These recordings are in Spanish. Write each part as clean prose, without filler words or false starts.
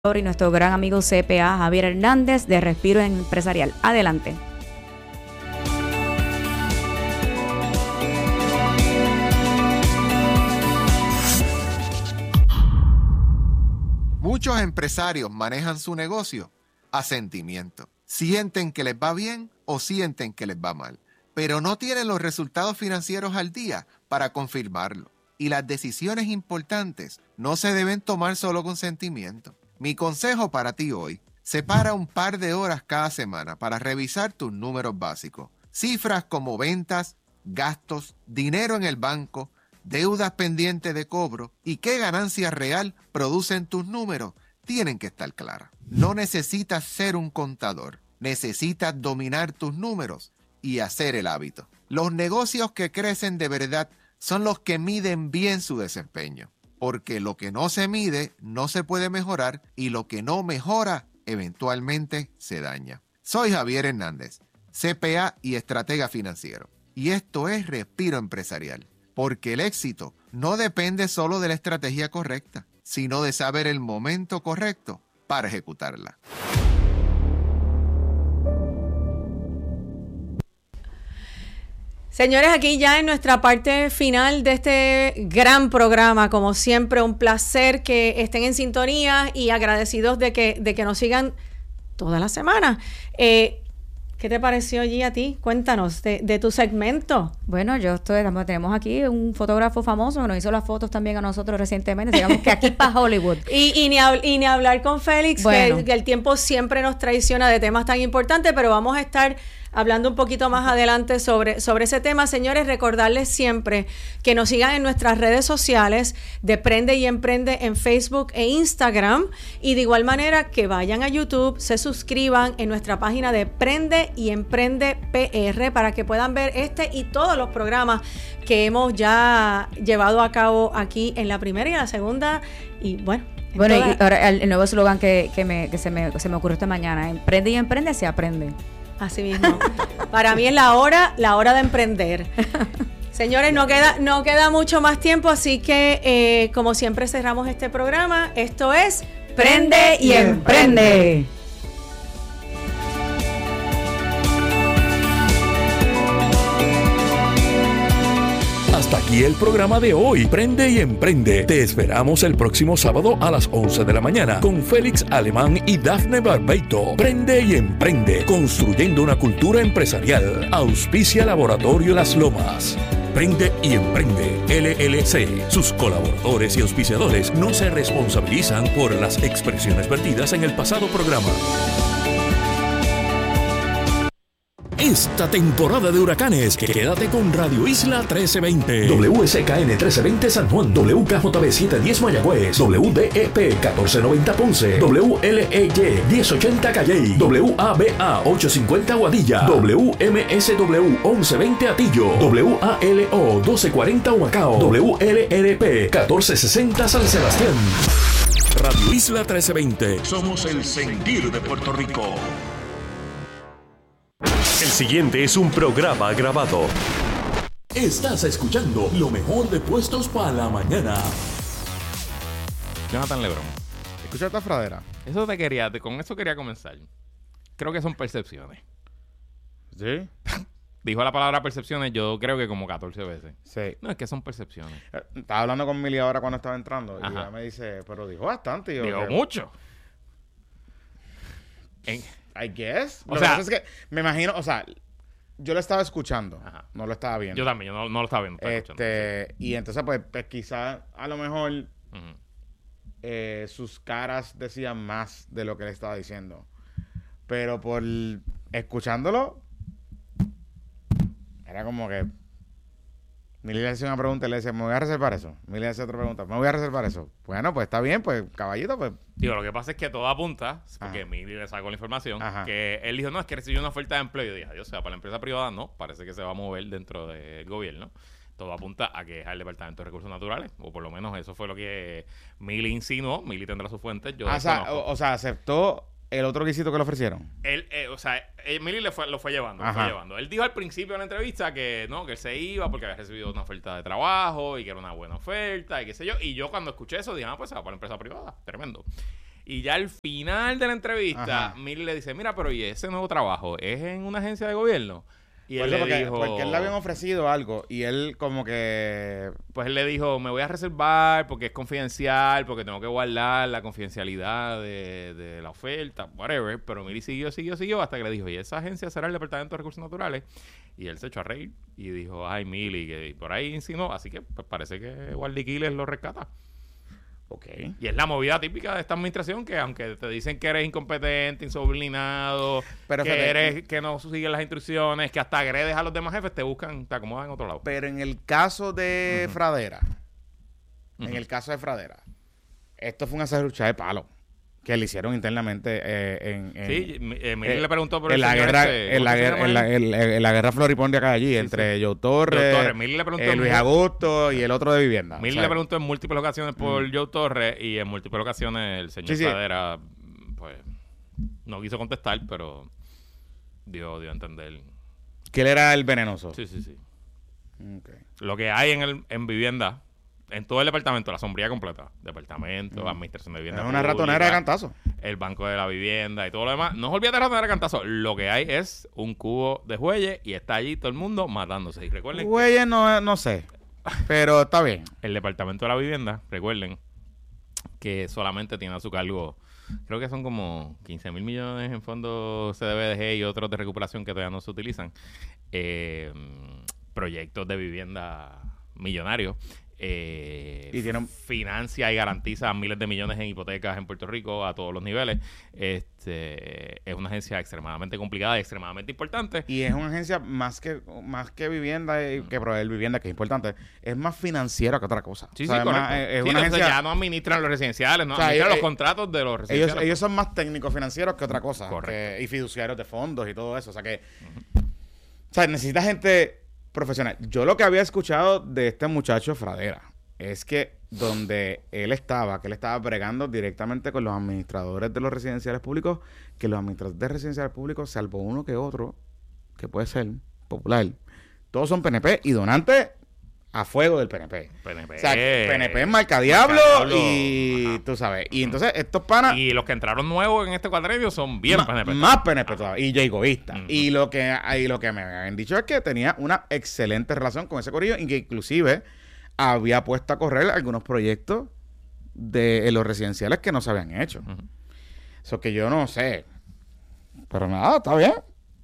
y nuestro gran amigo CPA Javier Hernández de Respiro Empresarial. Adelante. Muchos empresarios manejan su negocio a sentimiento. Sienten que les va bien o sienten que les va mal, pero no tienen los resultados financieros al día para confirmarlo. Y las decisiones importantes no se deben tomar solo con sentimiento. Mi consejo para ti hoy: separa un par de horas cada semana para revisar tus números básicos. Cifras como ventas, gastos, dinero en el banco, deudas pendientes de cobro y qué ganancia real producen tus números tienen que estar claras. No necesitas ser un contador, necesitas dominar tus números y hacer el hábito. Los negocios que crecen de verdad son los que miden bien su desempeño, porque lo que no se mide no se puede mejorar y lo que no mejora eventualmente se daña. Soy Javier Hernández, CPA y estratega financiero, y esto es Respiro Empresarial, porque el éxito no depende solo de la estrategia correcta, sino de saber el momento correcto para ejecutarla. Señores, aquí ya en nuestra parte final de este gran programa, como siempre, un placer que estén en sintonía y agradecidos de que nos sigan toda la semana. ¿Qué te pareció allí a ti? Cuéntanos de tu segmento. Bueno, tenemos aquí un fotógrafo famoso que nos hizo las fotos también a nosotros recientemente. Digamos que aquí para Hollywood. Y ni hablar con Félix, bueno, que el tiempo siempre nos traiciona de temas tan importantes, pero vamos a estar hablando un poquito más adelante sobre ese tema. Señores, recordarles siempre que nos sigan en nuestras redes sociales de Prende y Emprende en Facebook e Instagram, y de igual manera que vayan a YouTube, se suscriban en nuestra página de Prende y Emprende PR para que puedan ver este y todos los programas que hemos ya llevado a cabo aquí en la primera y la segunda. Y bueno, y ahora el nuevo eslogan que se me ocurrió esta mañana: Emprende y Emprende se aprende. Así mismo. Para mí es la hora de emprender. Señores, no queda mucho más tiempo, así que como siempre cerramos este programa. Esto es Prende y Emprende. Hasta aquí el programa de hoy, Prende y Emprende. Te esperamos el próximo sábado a las 11 de la mañana con Félix Alemán y Dafne Barbeito. Prende y Emprende, construyendo una cultura empresarial. Auspicia Laboratorio Las Lomas. Prende y Emprende, LLC. Sus colaboradores y auspiciadores no se responsabilizan por las expresiones vertidas en el pasado programa. Esta temporada de huracanes, quédate con Radio Isla 1320. WSKN 1320 San Juan, WKJB 710 Mayagüez, WDEP 1490 Ponce, WLEY 1080 Calley, WABA 850 Guadilla, WMSW 1120 Atillo, WALO 1240 Humacao, WLRP 1460 San Sebastián. Radio Isla 1320. Somos el sentir de Puerto Rico. El siguiente es un programa grabado. Estás escuchando lo mejor de Puestos para la Mañana. Jonathan Lebron. ¿Escucha esta fradera? Con eso quería comenzar. Creo que son percepciones. ¿Sí? Dijo la palabra percepciones, yo creo que como 14 veces. Sí. No, es que son percepciones. Estaba hablando con Mili ahora cuando estaba entrando. Ajá. Y ella me dice, pero dijo bastante. Digo mucho. I guess. O Lo sea, que pasa es que me imagino, o sea, yo lo estaba escuchando. Ajá. No lo estaba viendo. Yo también, yo no lo estaba viendo. Y entonces, pues quizás a lo mejor sus caras decían más de lo que le estaba diciendo. Pero por escuchándolo, era como que Mili le hacía una pregunta y le decía, me voy a reservar eso. Mili le hacía otra pregunta, me voy a reservar eso. Bueno, pues está bien, pues caballito, pues. Digo, lo que pasa es que todo apunta, porque Mili le sacó la información, que él dijo, no, es que recibió una oferta de empleo. Y yo dije, Dios, o sea, para la empresa privada no, parece que se va a mover dentro del gobierno. Todo apunta a que es al Departamento de Recursos Naturales, o por lo menos eso fue lo que Mili insinuó. Mili tendrá sus fuentes, yo o sea, aceptó el otro guisito que le ofrecieron. Él, Mili lo fue llevando. Él dijo al principio de la entrevista que no, que él se iba porque había recibido una oferta de trabajo y que era una buena oferta y qué sé yo. Y yo cuando escuché eso dije, pues se va para la empresa privada. Tremendo. Y ya al final de la entrevista, Mili le dice, mira, pero ¿y ese nuevo trabajo es en una agencia de gobierno? Y él le dijo... Porque él le habían ofrecido algo y él como que... Pues él le dijo, me voy a reservar porque es confidencial, porque tengo que guardar la confidencialidad de la oferta, whatever. Pero Mili siguió hasta que le dijo, ¿y esa agencia será el Departamento de Recursos Naturales? Y él se echó a reír y dijo, ay, Mili, que por ahí insinuó. Así que pues, parece que Wally Quiles lo rescata. Okay. Y es la movida típica de esta administración, que aunque te dicen que eres incompetente, insubordinado, pero que no sigues las instrucciones, que hasta agredes a los demás jefes, te buscan, te acomodan en otro lado. Pero en el caso de Fradera, esto fue una serrucha de palo que le hicieron internamente Miguel le preguntó por en la guerra floripondia que hay allí entre Joe Torres, Luis Augusto y el otro de vivienda. Miguel le preguntó en múltiples ocasiones por Joe Torres y en múltiples ocasiones el señor Fradera pues no quiso contestar, pero dio a entender que él era el venenoso. Sí. Okay. Lo que hay en vivienda, en todo el departamento, la sombría completa, departamento, administración de vivienda, es una ratonera de cantazo, el banco de la vivienda y todo lo demás. No os olvides de ratonera de cantazo. Lo que hay es un cubo de Jueyes y está allí todo el mundo matándose. Y recuerden Jueyes no sé, pero está bien. El departamento de la vivienda, recuerden que solamente tiene a su cargo, creo que son como 15 mil millones en fondos CDBG y otros de recuperación que todavía no se utilizan, proyectos de vivienda millonarios. Y financia y garantiza miles de millones en hipotecas en Puerto Rico a todos los niveles. Es una agencia extremadamente complicada y extremadamente importante. Y es una agencia más que vivienda y que proveer vivienda, que es importante. Es más financiera que otra cosa. Sí, correcto. Es una agencia, ya no administran los residenciales, no administran los contratos de los residenciales. Ellos son más técnicos financieros que otra cosa. Correcto. Y fiduciarios de fondos y todo eso. O sea que necesita gente profesional. Yo lo que había escuchado de este muchacho Fradera es que donde él estaba bregando directamente con los administradores de los residenciales públicos, que los administradores de residenciales públicos, salvo uno que otro, que puede ser popular, todos son PNP y donantes a fuego del PNP. O sea, PNP es marcadiablo y tú sabes. Y entonces estos panas... Y los que entraron nuevos en este cuadrenio son bien PNP. Más PNP todavía. Y Jacovistas. Y lo que me habían dicho es que tenía una excelente relación con ese corillo y que inclusive había puesto a correr algunos proyectos en los residenciales que no se habían hecho. Eso que yo no sé. Pero nada, está bien.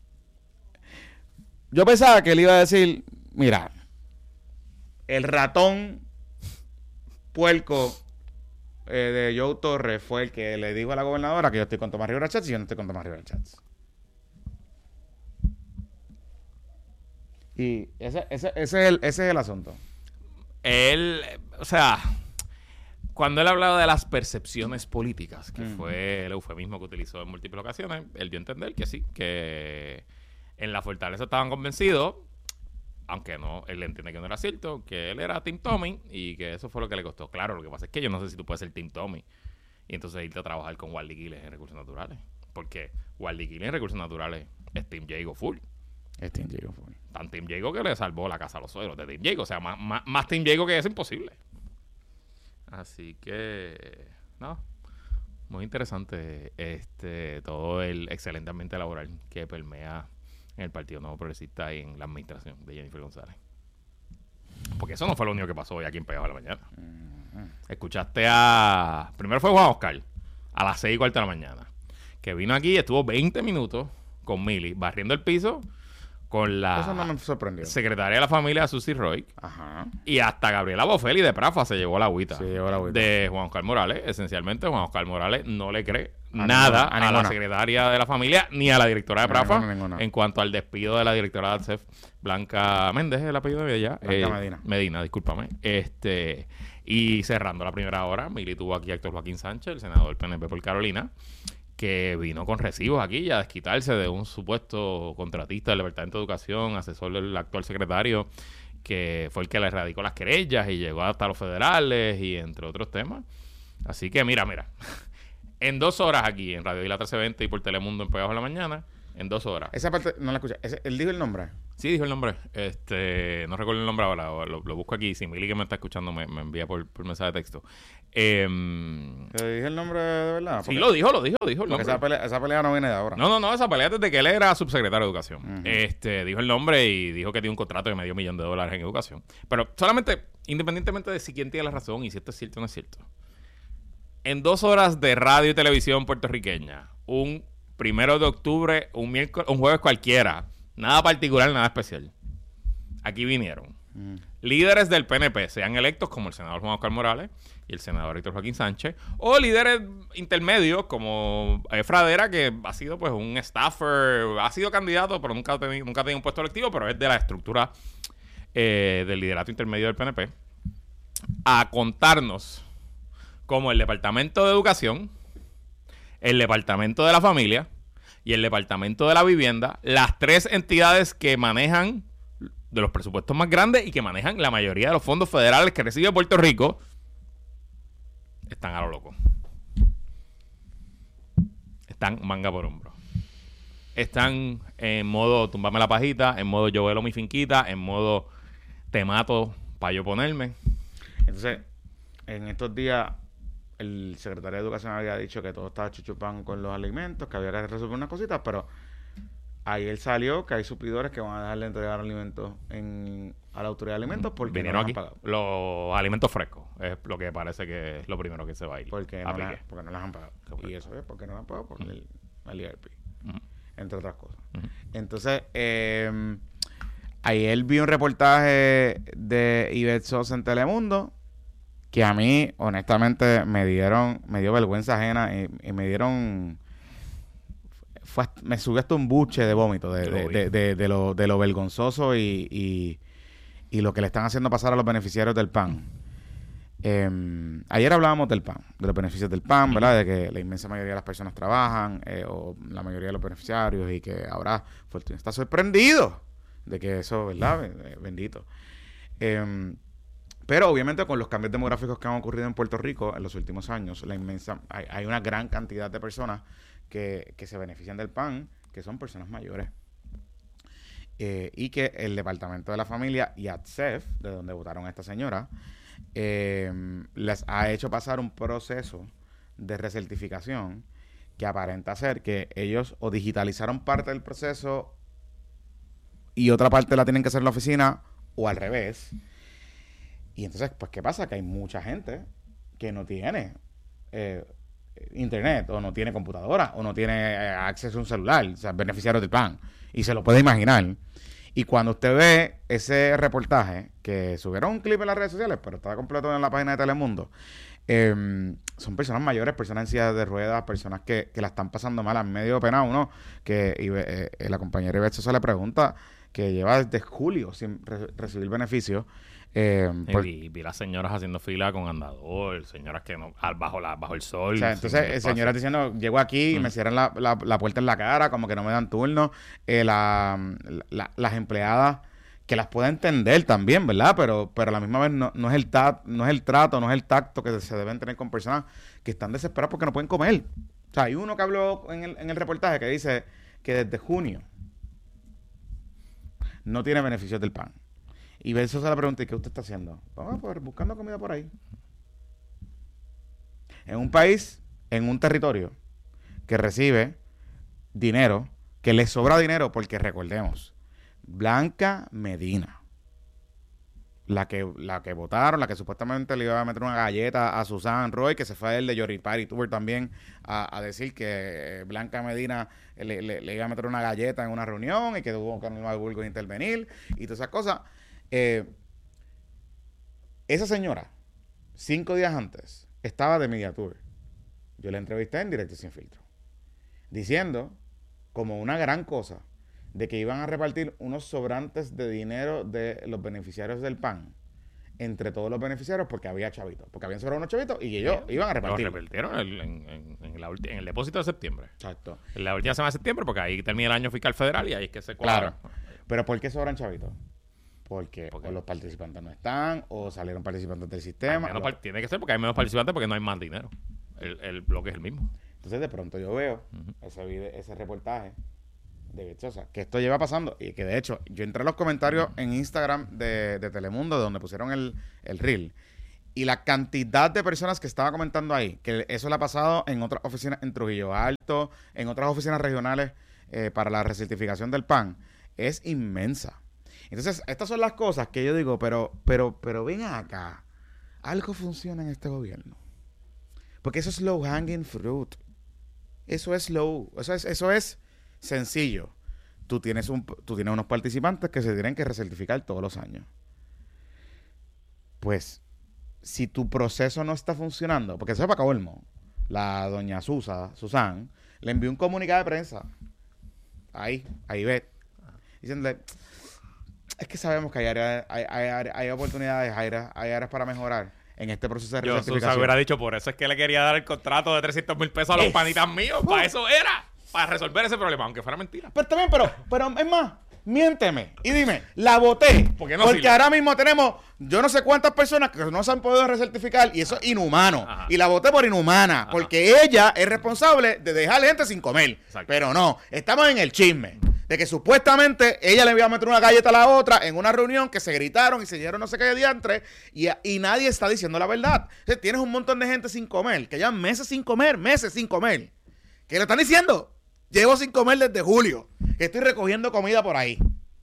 Yo pensaba que él iba a decir, mira, el ratón puerco de Joe Torres fue el que le dijo a la gobernadora que yo estoy con Tomás Rivera Schatz y yo no estoy con Tomás Rivera Schatz. Y ese es el asunto. Él, o sea, cuando él hablaba de las percepciones políticas, que fue el eufemismo que utilizó en múltiples ocasiones, él dio a entender que sí, que en la Fortaleza estaban convencidos, aunque no, él entiende que no era cierto, que él era Team Tommy y que eso fue lo que le costó. Claro, lo que pasa es que yo no sé si tú puedes ser Team Tommy y entonces irte a trabajar con Wally Quiles en Recursos Naturales. Porque Wally Quiles en Recursos Naturales es Team Jago full. Es Team Jago full. Tan Team Jago que le salvó la casa a los suegros de Team Jago. O sea, más Team Jago que eso imposible. Así que, no, muy interesante todo el excelente ambiente laboral que permea en el Partido Nuevo Progresista y en la administración de Jennifer González. Porque eso no fue lo único que pasó hoy aquí en Pegados a la Mañana. Escuchaste primero fue Juan Oscar, a las 6:15 de la mañana, que vino aquí y estuvo 20 minutos con Mili, barriendo el piso con la eso no me sorprendió. Secretaria de la familia, Susie Roy. Y hasta Gabriela Boffelli de Prafa se llevó la agüita de Juan Oscar Morales. Esencialmente, Juan Oscar Morales no le cree nada a la secretaria de la familia ni a la directora de Prafa en cuanto al despido de la directora de ADCEF, Blanca Méndez, el apellido de ella. Medina, discúlpame. Y cerrando la primera hora, Mili tuvo aquí a Héctor Joaquín Sánchez, el senador del PNP por Carolina, que vino con recibos aquí a desquitarse de un supuesto contratista del Departamento de Educación, asesor del actual secretario, que fue el que le radicó las querellas y llegó hasta los federales y entre otros temas. Así que mira, en 2 horas aquí en Radio Isla 1320 y por Telemundo en Pegados a la Mañana, En 2 horas. Esa parte no la escuché. ¿Él dijo el nombre? Sí, dijo el nombre. No recuerdo el nombre ahora. Lo busco aquí. Si Mili, que me está escuchando, me envía por mensaje de texto. ¿Te dije el nombre de verdad? Sí, lo dijo el nombre. Esa pelea no viene de ahora. No, esa pelea desde que él era subsecretario de Educación. Dijo el nombre y dijo que tiene un contrato de $500,000 en educación. Pero solamente, independientemente de si quién tiene la razón y si esto es cierto o no es cierto. En 2 horas de radio y televisión puertorriqueña, un 1 de octubre, un jueves cualquiera, nada particular, nada especial. Aquí vinieron líderes del PNP, sean electos como el senador Juan Oscar Morales y el senador Héctor Joaquín Sánchez, o líderes intermedios como Fradera, que ha sido pues un staffer, ha sido candidato, pero nunca ha tenido un puesto electivo, pero es de la estructura del liderato intermedio del PNP, a contarnos cómo el Departamento de Educación, el Departamento de la Familia y el Departamento de la Vivienda, las 3 entidades que manejan de los presupuestos más grandes y que manejan la mayoría de los fondos federales que recibe Puerto Rico, están a lo loco. Están manga por hombro. Están en modo tumbame la pajita, en modo yo velo mi finquita, en modo te mato para yo ponerme. Entonces, en estos días, el secretario de Educación había dicho que todo estaba chuchupán con los alimentos, que había que resolver unas cositas, pero ahí él salió que hay suplidores que van a dejar de entregar alimentos a la autoridad de alimentos porque vinieron no aquí pagado. Los alimentos frescos es lo que parece que es lo primero que se va a ir. Porque no las han pagado. Y eso es porque no las han pagado por el IRP, entre otras cosas. Entonces, ayer vi un reportaje de Ivette Sosa en Telemundo que a mí, honestamente, me dio vergüenza ajena y me dieron... me subió hasta un buche de vómito de lo vergonzoso y lo que le están haciendo pasar a los beneficiarios del PAN. Ayer hablábamos del PAN, de los beneficios del PAN, ¿verdad? De que la inmensa mayoría de las personas trabajan, o la mayoría de los beneficiarios, y que ahora Fortuny está sorprendido de que eso, ¿verdad? Bendito. Pero obviamente con los cambios demográficos que han ocurrido en Puerto Rico en los últimos años, hay una gran cantidad de personas que se benefician del PAN, que son personas mayores. Y que el Departamento de la Familia y ATSEF, de donde votaron a esta señora, les ha hecho pasar un proceso de recertificación que aparenta ser que ellos o digitalizaron parte del proceso y otra parte la tienen que hacer en la oficina, o al revés. Y entonces, pues, ¿qué pasa? Que hay mucha gente que no tiene internet, o no tiene computadora, o no tiene acceso a un celular, o sea, beneficiarios del PAN, y se lo puede imaginar. Y cuando usted ve ese reportaje, que subieron un clip en las redes sociales, pero está completo en la página de Telemundo, son personas mayores, personas en silla de ruedas, personas que la están pasando mal, en medio de pena. Uno que la compañera Ivette Sosa le pregunta que lleva desde julio sin recibir beneficios. Vi las señoras haciendo fila con andador, señoras que no bajo el sol. O sea, entonces, señoras diciendo, llego aquí y me cierran la puerta en la cara, como que no me dan turno. Las empleadas, que las pueda entender también, ¿verdad? Pero a la misma vez no es el trato, no es el tacto que se deben tener con personas que están desesperadas porque no pueden comer. O sea, hay uno que habló en el reportaje que dice que desde junio no tiene beneficios del PAN. Y Verso se le pregunta, ¿y qué usted está haciendo? Vamos a buscando comida por ahí. En un país, en un territorio que recibe dinero, que le sobra dinero, porque recordemos, Blanca Medina, la que votaron, la que supuestamente le iba a meter una galleta a Susan Roy, que se fue el de Yori Party Tour también a decir que Blanca Medina le iba a meter una galleta en una reunión y que tuvo que Carlos Bulgo intervenir y todas esas cosas. Esa señora, 5 días antes, estaba de Media Tour. Yo la entrevisté en Directo Sin Filtro, diciendo como una gran cosa de que iban a repartir unos sobrantes de dinero de los beneficiarios del PAN entre todos los beneficiarios, porque había chavitos, porque habían sobrado unos chavitos y ellos iban a repartir. Lo repartieron en el depósito de septiembre. Exacto. En la última semana de septiembre, porque ahí termina el año fiscal federal y ahí es que se cuadra. Claro. Pero ¿por qué sobran chavitos? Porque o los participantes no están, o salieron participantes del sistema. Tiene que ser porque hay menos participantes, porque no hay más dinero. El bloque es el mismo. Entonces, de pronto yo veo ese reportaje O sea, que esto lleva pasando y que de hecho yo entré a los comentarios en Instagram de Telemundo donde pusieron el reel y la cantidad de personas que estaba comentando ahí, que eso le ha pasado en otras oficinas en Trujillo Alto, en otras oficinas regionales para la recertificación del PAN, es inmensa. Entonces, estas son las cosas que yo digo, pero ven acá, algo funciona en este gobierno. Porque eso es low hanging fruit. Eso es sencillo. Tú tienes unos participantes que se tienen que recertificar todos los años. Pues, si tu proceso no está funcionando, porque eso es para colmo, la doña Susan, le envió un comunicado de prensa. Ahí ve. Diciéndole, es que sabemos que hay oportunidades, hay áreas para mejorar en este proceso de recertificación. Susan hubiera dicho, por eso es que le quería dar el contrato de $300,000 a los panitas míos. Para eso era. Para resolver ese problema, aunque fuera mentira. Pero también, pero es más, miénteme y dime, la voté. Porque ahora mismo tenemos yo no sé cuántas personas que no se han podido recertificar y eso es inhumano. Ajá. Y la voté por inhumana. Ajá. Porque ella es responsable de dejar gente sin comer. Exacto. Pero no, estamos en el chisme de que supuestamente ella le iba a meter una galleta a la otra en una reunión que se gritaron y se dieron no sé qué diantre y nadie está diciendo la verdad. Entonces, tienes un montón de gente sin comer, que llevan meses sin comer, que le están diciendo, llevo sin comer desde julio, que estoy recogiendo comida por ahí.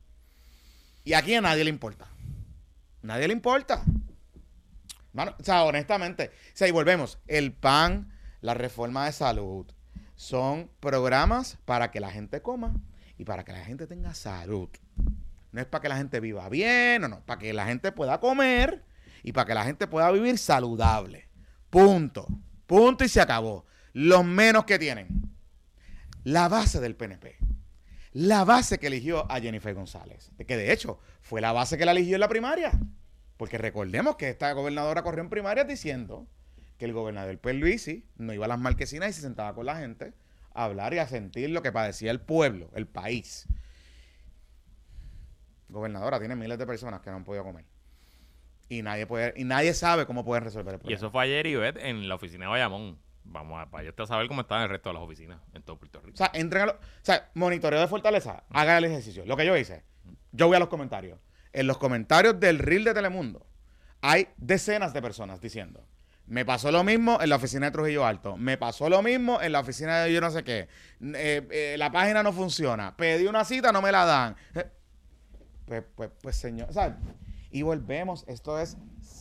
Y aquí a nadie le importa. Nadie le importa. Mano, o sea, honestamente, o sea, y volvemos, el PAN, la reforma de salud, son programas para que la gente coma y para que la gente tenga salud. No es para que la gente viva bien, no, para que la gente pueda comer y para que la gente pueda vivir saludable. Punto y se acabó. Los menos que tienen. La base del PNP. La base que eligió a Jennifer González. Que de hecho fue la base que la eligió en la primaria. Porque recordemos que esta gobernadora corrió en primarias diciendo que el gobernador Pierluisi no iba a las marquesinas y se sentaba con la gente a hablar y a sentir lo que padecía el pueblo, el país. Gobernadora, tiene miles de personas que no han podido comer. Y nadie sabe cómo pueden resolver el problema. Y eso fue ayer, Ivette, en la oficina de Bayamón. Vamos a saber cómo están el resto de las oficinas en todo Puerto Rico. O sea, monitoreo de fortaleza, haga el ejercicio. Lo que yo hice, yo voy a los comentarios. En los comentarios del reel de Telemundo hay decenas de personas diciendo, me pasó lo mismo en la oficina de Trujillo Alto, me pasó lo mismo en la oficina de yo no sé qué, la página no funciona, pedí una cita, no me la dan. Pues señor, ¿sabes? Y volvemos, esto es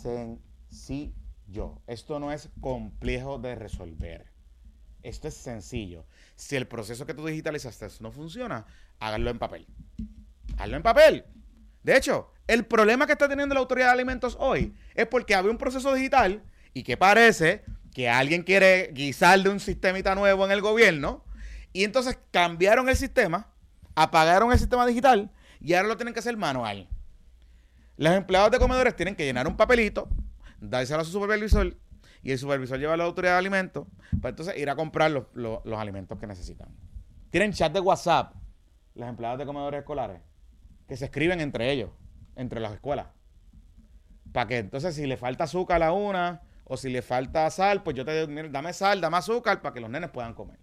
sencillo, esto no es complejo de resolver, esto es sencillo. Si el proceso que tú digitalizaste no funciona, háganlo en papel. Hazlo en papel. De hecho, el problema que está teniendo la Autoridad de Alimentos hoy es porque había un proceso digital y que parece que alguien quiere guisar de un sistemita nuevo en el gobierno y entonces cambiaron el sistema, apagaron el sistema digital y ahora lo tienen que hacer manual. Los empleados de comedores tienen que llenar un papelito, dárselo a su supervisor y el supervisor lleva a la Autoridad de Alimentos para entonces ir a comprar los alimentos que necesitan. Tienen chat de WhatsApp los empleados de comedores escolares que se escriben entre ellos, entre las escuelas. Para que entonces si le falta azúcar a una o si le falta sal, pues yo te digo, dame sal, dame azúcar para que los nenes puedan comer.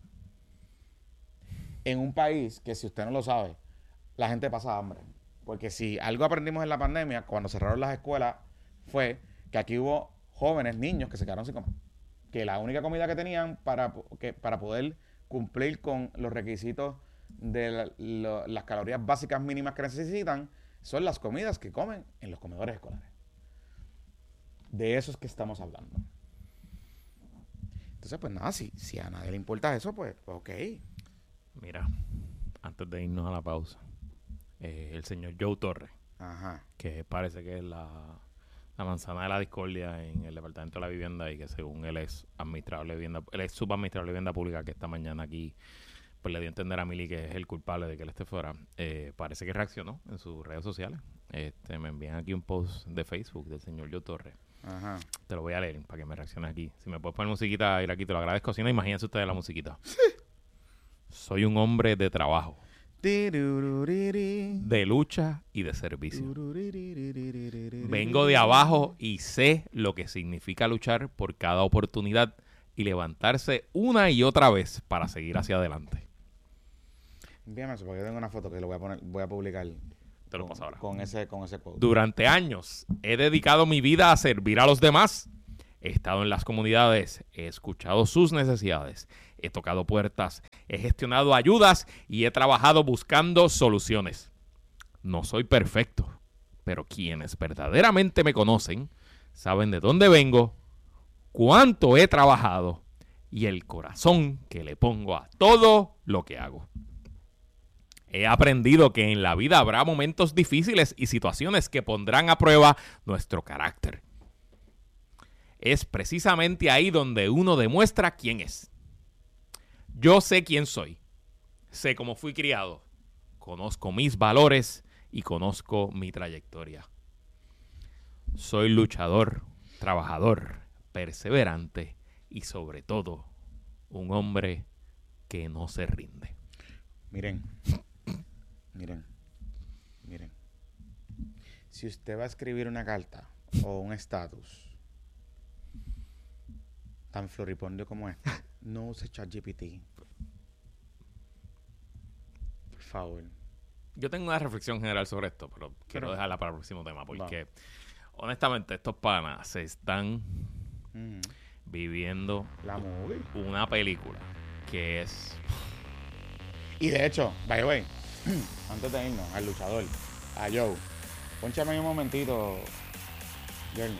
En un país que si usted no lo sabe, la gente pasa hambre. Porque si algo aprendimos en la pandemia, cuando cerraron las escuelas, fue que aquí hubo jóvenes, niños que se quedaron sin comer. Que la única comida que tenían para poder cumplir con los requisitos de las calorías básicas mínimas que necesitan son las comidas que comen en los comedores escolares. De eso es que estamos hablando. Entonces, pues nada, si a nadie le importa eso, pues ok. Mira, antes de irnos a la pausa, el señor Joe Torres, ajá, que parece que es la manzana de la discordia en el Departamento de la Vivienda y que según él es subadministrador de vivienda pública, que esta mañana aquí pues le dio a entender a Mili que es el culpable de que él esté fuera. Parece que reaccionó en sus redes sociales. Me envían aquí un post de Facebook del señor Joe Torres. Ajá. Te lo voy a leer para que me reacciones aquí. Si me puedes poner musiquita, ir aquí, te lo agradezco. Si no, imagínense ustedes la musiquita. Soy un hombre de trabajo, de lucha y de servicio. Vengo de abajo y sé lo que significa luchar por cada oportunidad y levantarse una y otra vez para seguir hacia adelante. Envíame eso, porque yo tengo una foto que lo voy a publicar. Te lo paso ahora. Con ese quote. Durante años he dedicado mi vida a servir a los demás. He estado en las comunidades, he escuchado sus necesidades, he tocado puertas, he gestionado ayudas y he trabajado buscando soluciones. No soy perfecto, pero quienes verdaderamente me conocen saben de dónde vengo, cuánto he trabajado y el corazón que le pongo a todo lo que hago. He aprendido que en la vida habrá momentos difíciles y situaciones que pondrán a prueba nuestro carácter. Es precisamente ahí donde uno demuestra quién es. Yo sé quién soy, sé cómo fui criado, conozco mis valores y conozco mi trayectoria. Soy luchador, trabajador, perseverante y sobre todo un hombre que no se rinde. Miren. Si usted va a escribir una carta o un estatus tan floripondio como este, no use ChatGPT. Por favor. Yo tengo una reflexión general sobre esto, pero quiero dejarla para el próximo tema, porque honestamente estos panas se están viviendo una película que es... Y de hecho, by the way, antes de irnos, al luchador, a Joe, pónchame un momentito, Journey.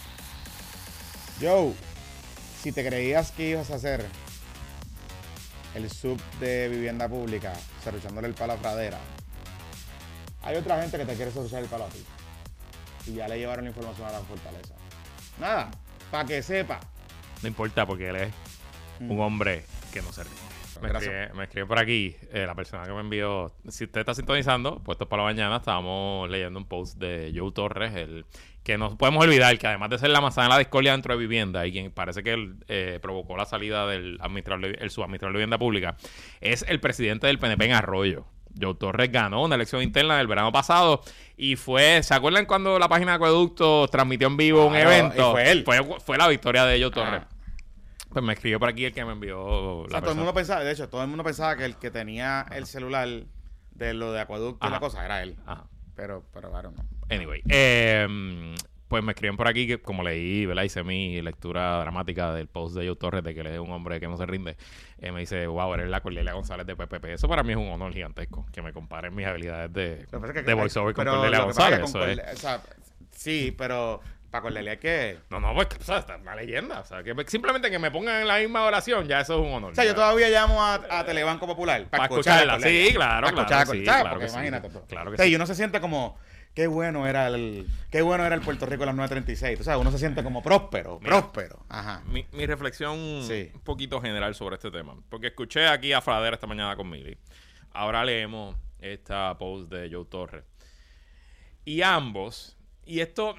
Joe, si te creías que ibas a hacer el sub de vivienda pública, cerruchándole el palo a Pradera, hay otra gente que te quiere cerruchar el palo a ti. Y ya le llevaron la información a la fortaleza. Nada, para que sepa. No importa, porque él es un hombre que no se rinde. Me escribe por aquí la persona que me envió. Si usted está sintonizando, puestos para la mañana, estábamos leyendo un post de Joe Torres, el que no podemos olvidar que además de ser la manzana de la discordia dentro de vivienda y quien parece que él provocó la salida del subadministrador de vivienda pública, es el presidente del PNP en Arroyo. Joe Torres ganó una elección interna del verano pasado y ¿se acuerdan cuando la página de Acueducto transmitió en vivo un evento? Fue él. Fue la victoria de Joe Torres. Pues me escribió por aquí el que me envió todo el mundo pensaba, de hecho, todo el mundo pensaba que el que tenía el celular de lo de Acueducto y la cosa era él. Pero claro, no. Anyway, pues me escriben por aquí que como leí, ¿verdad? Hice mi lectura dramática del post de Joe Torres de que él es un hombre que no se rinde. Me dice, wow, eres la Cordelia González de PPP. Eso para mí es un honor gigantesco, que me comparen mis habilidades de voiceover con Cordelia González. Sí, pero... Para Cordelia, ¿qué? No, pues, o sea, está una leyenda. O sea, que simplemente que me pongan en la misma oración, ya eso es un honor. O sea, yo todavía llamo a Telebanco Popular para escucharla. Sí, claro. Porque imagínate. Claro que sí. Y uno se siente como, qué bueno era el Puerto Rico de las 936. O sea, uno se siente como próspero. Ajá. Mi reflexión un poquito general sobre este tema. Porque escuché aquí a Fradera esta mañana con Mili. Ahora leemos esta post de Joe Torres. Y ambos, y esto...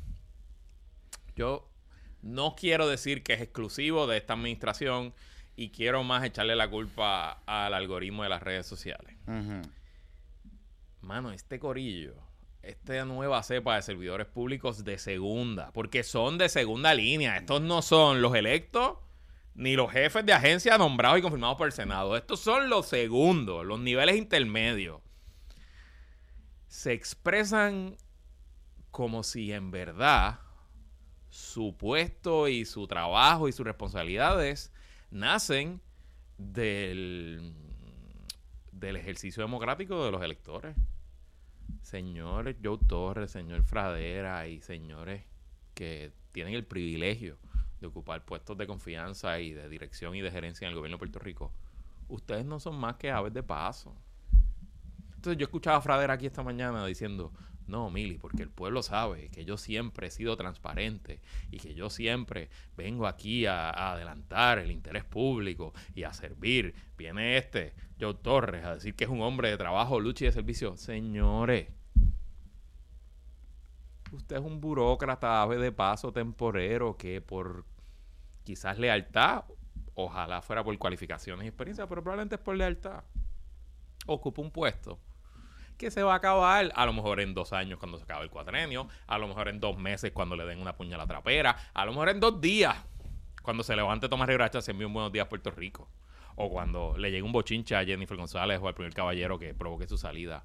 Yo no quiero decir que es exclusivo de esta administración y quiero más echarle la culpa al algoritmo de las redes sociales. Mano, este corillo, esta nueva cepa de servidores públicos de segunda, porque son de segunda línea. Estos no son los electos ni los jefes de agencia nombrados y confirmados por el Senado. Estos son los segundos, los niveles intermedios. Se expresan como si en verdad... su puesto y su trabajo y sus responsabilidades nacen del ejercicio democrático de los electores. Señor Joe Torres, señor Fradera y señores que tienen el privilegio de ocupar puestos de confianza y de dirección y de gerencia en el gobierno de Puerto Rico, ustedes no son más que aves de paso. Entonces yo escuchaba a Fradera aquí esta mañana diciendo... No, Mili, porque el pueblo sabe que yo siempre he sido transparente y que yo siempre vengo aquí a adelantar el interés público y a servir. Viene Joe Torres, a decir que es un hombre de trabajo, lucha y de servicio. Señores, usted es un burócrata, ave de paso temporero que por quizás lealtad, ojalá fuera por cualificaciones y experiencia, pero probablemente es por lealtad, ocupa un puesto que se va a acabar a lo mejor en 2 años cuando se acabe el cuatrenio, a lo mejor en 2 meses cuando le den una puña a la trapera, a lo mejor en 2 días cuando se levante Tomás Rivera se envíe un buenos días a Puerto Rico, O cuando le llegue un bochinche a Jennifer González o al primer caballero que provoque su salida.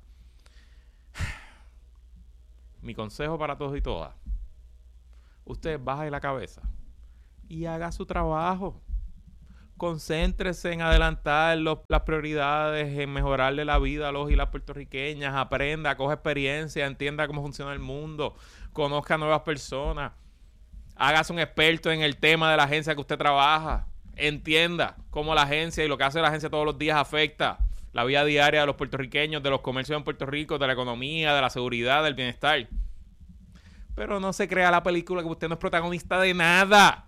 Mi consejo para todos y todas. Usted baje la cabeza y haga su trabajo. Concéntrese en adelantar las prioridades, en mejorarle la vida a los y las puertorriqueñas. Aprenda, coja experiencia, entienda cómo funciona el mundo, conozca a nuevas personas. Hágase un experto en el tema de la agencia que usted trabaja. Entienda cómo la agencia y lo que hace la agencia todos los días afecta la vida diaria de los puertorriqueños, de los comercios en Puerto Rico, de la economía, de la seguridad, del bienestar. Pero no se crea la película que usted no es protagonista de nada.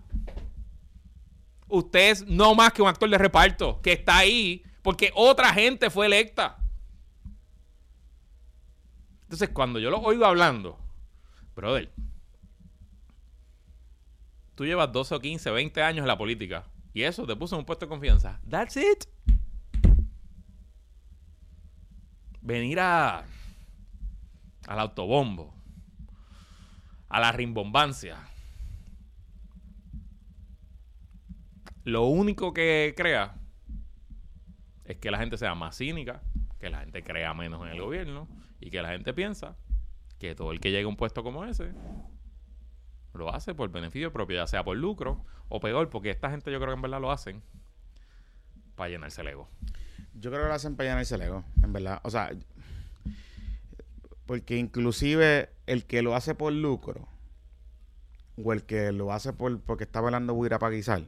Usted es no más que un actor de reparto que está ahí porque otra gente fue electa. Entonces, cuando yo lo oigo hablando, brother, tú llevas 12 o 15, 20 años en la política y eso te puso en un puesto de confianza. That's it. Venir al autobombo, a la rimbombancia. Lo único que crea es que la gente sea más cínica, que la gente crea menos en el gobierno y que la gente piensa que todo el que llegue a un puesto como ese lo hace por beneficio propio, ya sea por lucro o peor, porque esta gente yo creo que en verdad lo hacen para llenarse el ego. Yo creo que lo hacen para llenarse el ego, en verdad. O sea, porque inclusive el que lo hace por lucro o el que lo hace porque está velando buira para guisar,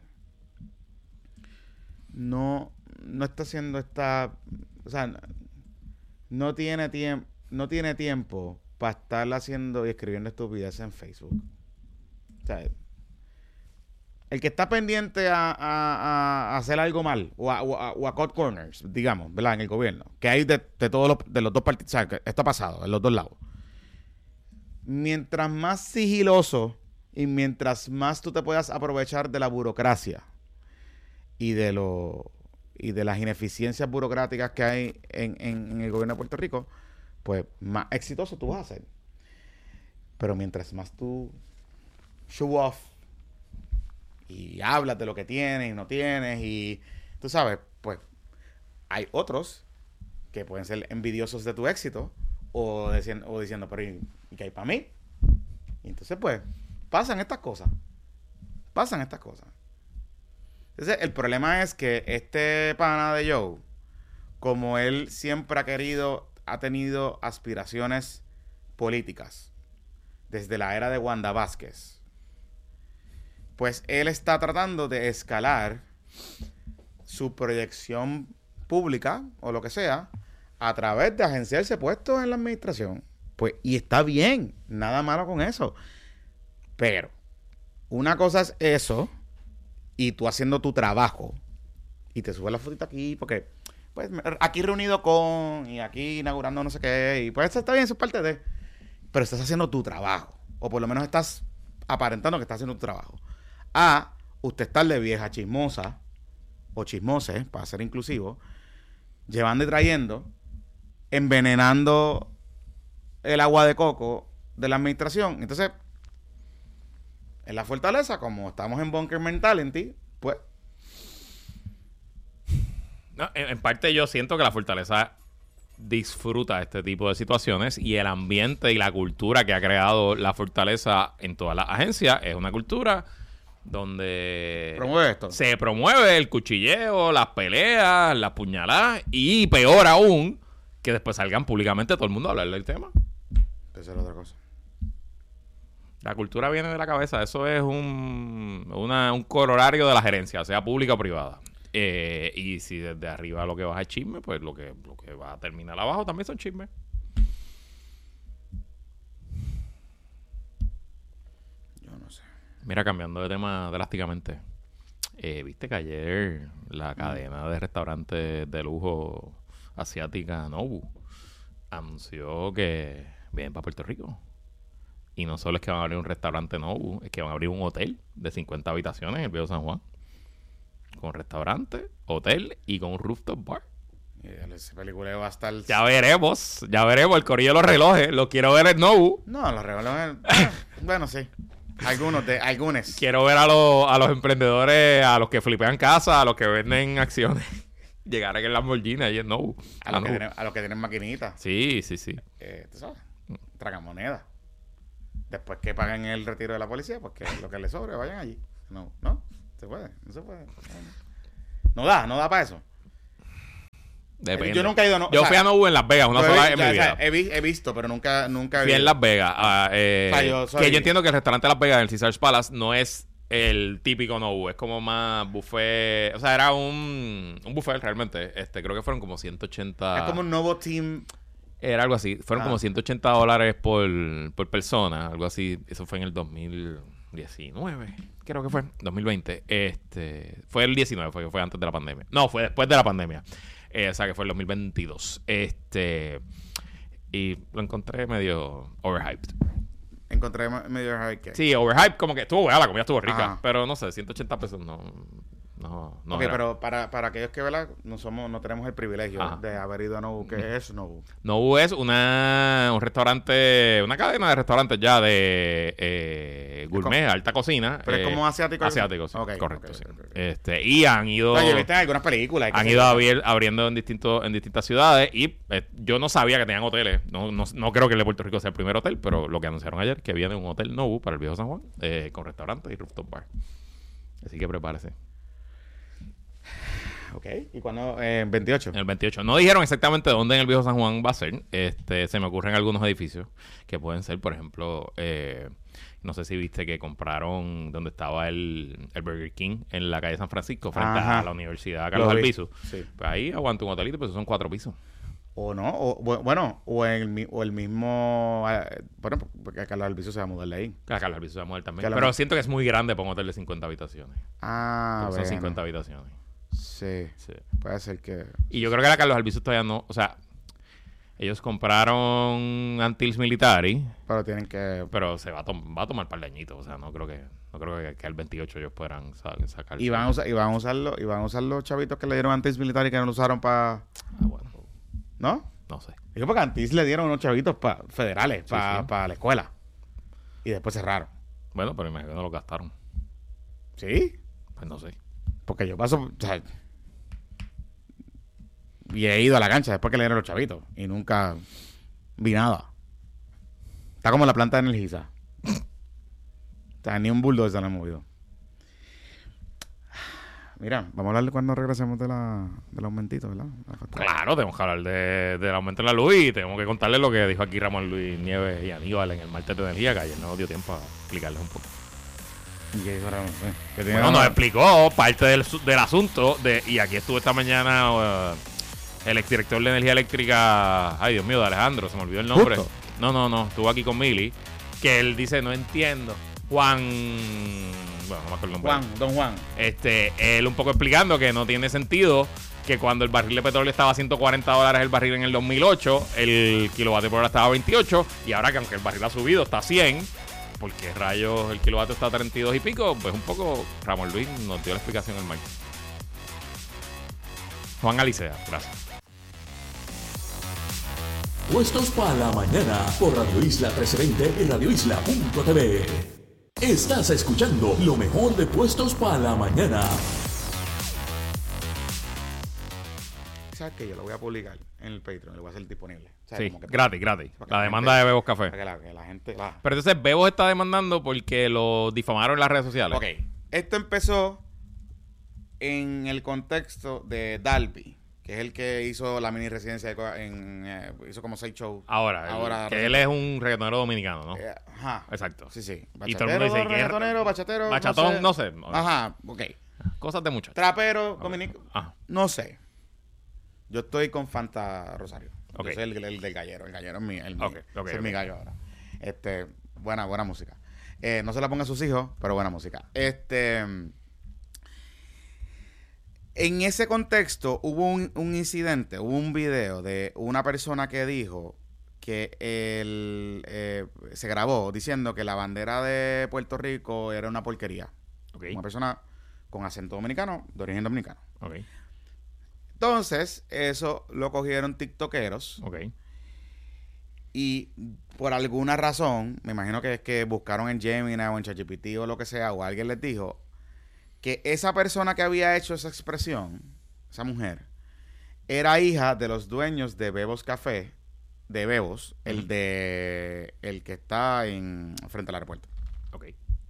no está haciendo esta... O sea, no tiene tiempo para estar haciendo y escribiendo estupideces en Facebook. O sea, el que está pendiente a hacer algo mal o a cut corners, digamos, ¿verdad? En el gobierno, que hay de todos los dos partidos, o sea, que esto ha pasado en los dos lados. Mientras más sigiloso y mientras más tú te puedas aprovechar de la burocracia y de las ineficiencias burocráticas que hay en el gobierno de Puerto Rico, pues más exitoso tú vas a ser. Pero mientras más tú show off y hablas de lo que tienes y no tienes y tú sabes, pues hay otros que pueden ser envidiosos de tu éxito o diciendo, pero ¿y qué hay para mí? Y entonces pues pasan estas cosas. Entonces el problema es que este pana de Joe, como él siempre ha tenido aspiraciones políticas desde la era de Wanda Vázquez, pues él está tratando de escalar su proyección pública o lo que sea a través de agenciarse puestos en la administración. Pues, y está bien, nada malo con eso. Pero una cosa es eso y tú haciendo tu trabajo y te subes la fotito aquí porque pues aquí reunido con y aquí inaugurando no sé qué y pues está bien, eso es parte de, pero estás haciendo tu trabajo o por lo menos estás aparentando que estás haciendo tu trabajo. Usted estar de vieja chismosa o chismose, para ser inclusivo, llevando y trayendo, envenenando el agua de coco de la administración. Entonces, en la fortaleza, como estamos en Bunker Mentality, pues... No, en parte yo siento que la fortaleza disfruta este tipo de situaciones y el ambiente y la cultura que ha creado la fortaleza en todas las agencias es una cultura donde se promueve el cuchilleo, las peleas, las puñaladas y peor aún que después salgan públicamente todo el mundo a hablar del tema. Esa es otra cosa. La cultura viene de la cabeza. Eso es un corolario de la gerencia, sea pública o privada. Y si desde arriba lo que baja es chisme, pues lo que va a terminar abajo también son chismes. Yo no sé. Mira, cambiando de tema drásticamente, viste que ayer la cadena de restaurantes de lujo asiática Nobu anunció que vienen para Puerto Rico. Y no solo es que van a abrir un restaurante Nobu, es que van a abrir un hotel de 50 habitaciones en el Viejo San Juan. Con restaurante, hotel y con un rooftop bar. Ese película va a estar... Ya veremos el corillo de los relojes. Lo quiero ver en Nobu. No, los relojes... bueno, sí. Algunos. Quiero ver a los emprendedores, a los que flipean casa, a los que venden acciones. Llegar a que el Lamborghini ahí en Nobu. A los que tienen maquinitas. Sí. ¿Tú sabes? Tragamonedas. Después que paguen el retiro de la policía, pues que lo que les sobre vayan allí. No se puede. No da para eso. Depende. Yo nunca he ido. Yo fui a Nobu en Las Vegas una sola vez en mi vida. He visto, pero nunca he fui en Las Vegas. Que yo entiendo que el restaurante de Las Vegas, el Caesars Palace, no es el típico Nobu. Es como más buffet. O sea, era un buffet realmente. Creo que fueron como 180. Es como un Nobu Team. Era algo así. Fueron como $180 por persona. Algo así. Eso fue en el 2019. Creo que fue. 2020. Fue el 19. Fue antes de la pandemia. No, fue después de la pandemia. O sea, que fue el 2022. Y lo encontré medio overhyped. Encontré medio overhyped. Sí, overhyped, como que estuvo buena, la comida estuvo rica. Ajá. Pero no sé, $180 no. Ok, pero para aquellos que, ¿verdad? No tenemos el privilegio de haber ido a Nobu. ¿Qué es Nobu? Nobu es un restaurante, una cadena de restaurantes ya de gourmet, alta cocina. Pero es como asiático. Asiático, sí. Okay, correcto, okay. Sí. Y han ido... Oye, viste algunas películas. Han ido abriendo en distintas ciudades y yo no sabía que tenían hoteles. No creo que el de Puerto Rico sea el primer hotel, pero lo que anunciaron ayer, que viene un hotel Nobu para el Viejo San Juan, con restaurante y rooftop bar. Así que prepárese. Ok, ¿y cuándo? ¿En 28? En el 28. No dijeron exactamente dónde en el Viejo San Juan va a ser. Se me ocurren algunos edificios que pueden ser, por ejemplo, no sé si viste que compraron donde estaba el Burger King en la calle San Francisco, frente a la Universidad Carlos Albizu. Sí. Pues ahí aguanta un hotelito, pues son 4 pisos. O no, o el mismo... Bueno, porque a Carlos Albizu se va a mudar de ahí. A Carlos Albizu se va a mudar también. Pero siento que es muy grande para un hotel de 50 habitaciones. Son 50 habitaciones. Sí. Puede ser que... Y yo creo que la Carlos Albizu todavía no... O sea, ellos compraron Antilles Militari. Pero tienen que... Pero se va a tomar un par de añitos. O sea, no creo que al 28 ellos puedan sacar... Y van a usar los chavitos que le dieron Antilles Militari que no lo usaron para... bueno. ¿No? No sé. Digo, porque Antilles le dieron unos chavitos federales para la escuela. Y después cerraron. Bueno, pero imagino que no lo gastaron. ¿Sí? Pues no sé. Porque yo paso... O sea, y he ido a la cancha después que le dieron los chavitos. Y nunca vi nada. Está como la planta de Energisa. O sea, ni un bulldozer se lo han movido. Mira, vamos a hablar cuando regresemos del aumentito, ¿verdad? Claro, tenemos que hablar del aumento en la luz y tenemos que contarles lo que dijo aquí Ramón Luis Nieves y Aníbal en el martes de energía, que ayer no dio tiempo a explicarles un poco. ¿Y qué dijo Ramón? Bueno, nos explicó parte del asunto y aquí estuvo esta mañana el exdirector de Energía Eléctrica, ay Dios mío, de Alejandro, se me olvidó el nombre. ¿Justo? No, estuvo aquí con Mili, que él dice, no entiendo. Bueno, no me acuerdo el nombre. Don Juan. Él un poco explicando que no tiene sentido que cuando el barril de petróleo estaba a $140 el barril en el 2008, el kilovatio por hora estaba a 28, y ahora que aunque el barril ha subido, está a 100, ¿por qué rayos el kilovatio está a 32 y pico? Pues un poco Ramón Luis nos dio la explicación el martes. Juan Alicea, gracias. Puestos para la mañana por Radio Isla 1320 y radioisla.tv. Estás escuchando lo mejor de Puestos para la mañana. ¿Sabes qué? Yo lo voy a publicar en el Patreon, lo voy a hacer disponible. O sea, sí, como que gratis. La demanda de Bebos Café. Para que la gente... Pero entonces Bebos está demandando porque lo difamaron en las redes sociales. Ok. Esto empezó en el contexto de Dalby, que es el que hizo la mini residencia hizo como 6 shows. Ahora que él es un reggaetonero dominicano, ¿no? Ajá. Exacto. Sí. Y todo el mundo dice reggaetonero, bachatero. Bachatón, no sé. Ajá, ok. Cosas de muchachos. Trapero, dominicano. Ajá. No sé. Yo estoy con Fanta Rosario. Okay. Yo soy el del gallero. El gallero es mi, es mi gallo ahora. Buena música. No se la ponga a sus hijos, pero buena música. En ese contexto hubo un incidente, hubo un video de una persona que dijo que se grabó diciendo que la bandera de Puerto Rico era una porquería. Okay. Una persona con acento dominicano, de origen dominicano. Okay. Entonces, eso lo cogieron tiktokeros. Okay. Y por alguna razón, me imagino que es que buscaron en Gemini o en ChatGPT o lo que sea, o alguien les dijo que esa persona que había hecho esa expresión, esa mujer, era hija de los dueños de Bebos Café, de Bebos, el que está frente al aeropuerto. Ok.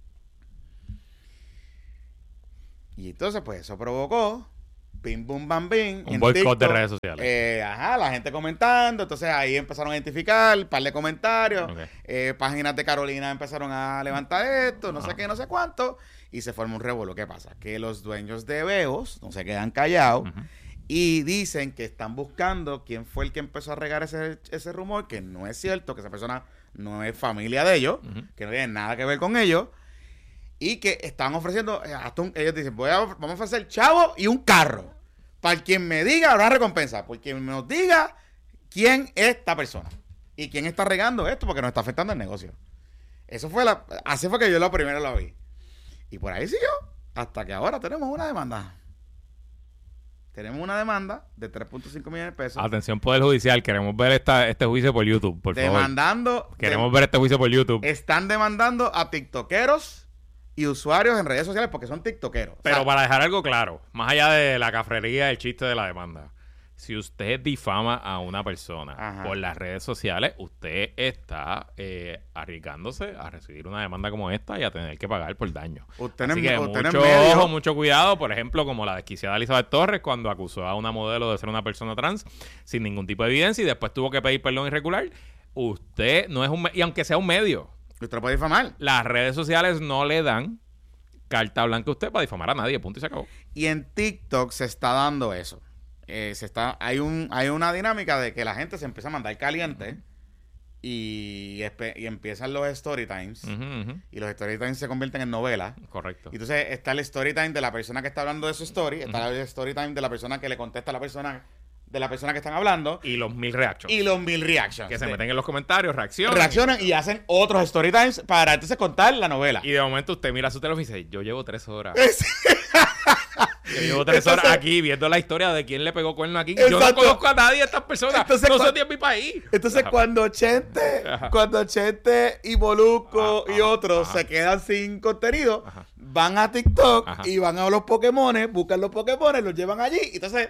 Y entonces, pues, eso provocó pim, bum, bam, bim. Un boicot de redes sociales. La gente comentando. Entonces, ahí empezaron a identificar un par de comentarios. Okay. Páginas de Carolina empezaron a levantar esto, no sé qué, no sé cuánto. Y se forma un revuelo. ¿Qué pasa? Que los dueños de Bebos no se quedan callados y dicen que están buscando quién fue el que empezó a regar ese rumor, que no es cierto, que esa persona no es familia de ellos, que no tiene nada que ver con ellos. Y que están ofreciendo, ellos dicen, vamos a ofrecer chavo y un carro. Para quien me diga, habrá recompensa. Por quien nos diga quién es esta persona. Y quién está regando esto, porque nos está afectando el negocio. Así fue que yo primero lo vi. Y por ahí siguió. Hasta que ahora tenemos una demanda. Tenemos una demanda de 3.5 millones de pesos. Atención, Poder Judicial. Queremos ver este juicio por YouTube, por favor. Queremos ver este juicio por YouTube. Están demandando a tiktokeros y usuarios en redes sociales porque son tiktokeros. Pero para dejar algo claro, más allá de la cafrería, el chiste de la demanda, si usted difama a una persona por las redes sociales, usted está arriesgándose a recibir una demanda como esta y a tener que pagar por daño. Así que mucho cuidado, por ejemplo, como la desquiciada Elizabeth Torres cuando acusó a una modelo de ser una persona trans sin ningún tipo de evidencia y después tuvo que pedir perdón irregular. Usted no es y aunque sea un medio, usted lo puede difamar. Las redes sociales no le dan carta blanca a usted para difamar a nadie, punto y se acabó. Y en TikTok se está dando eso. Hay una dinámica de que la gente se empieza a mandar caliente y empiezan los story times. Y los story times se convierten en novelas. Correcto. Y entonces está el story time de la persona que está hablando de su story, está el story time de la persona que le contesta a la persona de la persona que están hablando. Y los 1000 reactions. Que se meten en los comentarios, reaccionan y hacen otros story times para entonces contar la novela. Y de momento usted mira su teléfono y dice, yo llevo 3 horas. Yo llevo 3 horas aquí viendo la historia de quién le pegó cuerno aquí. Exacto. Yo no conozco a nadie de estas personas. Entonces, no son de mi país. Entonces cuando Chente y Molusco y otros se quedan sin contenido, van a TikTok y van a los Pokémones, buscan los Pokémones, los llevan allí. Entonces,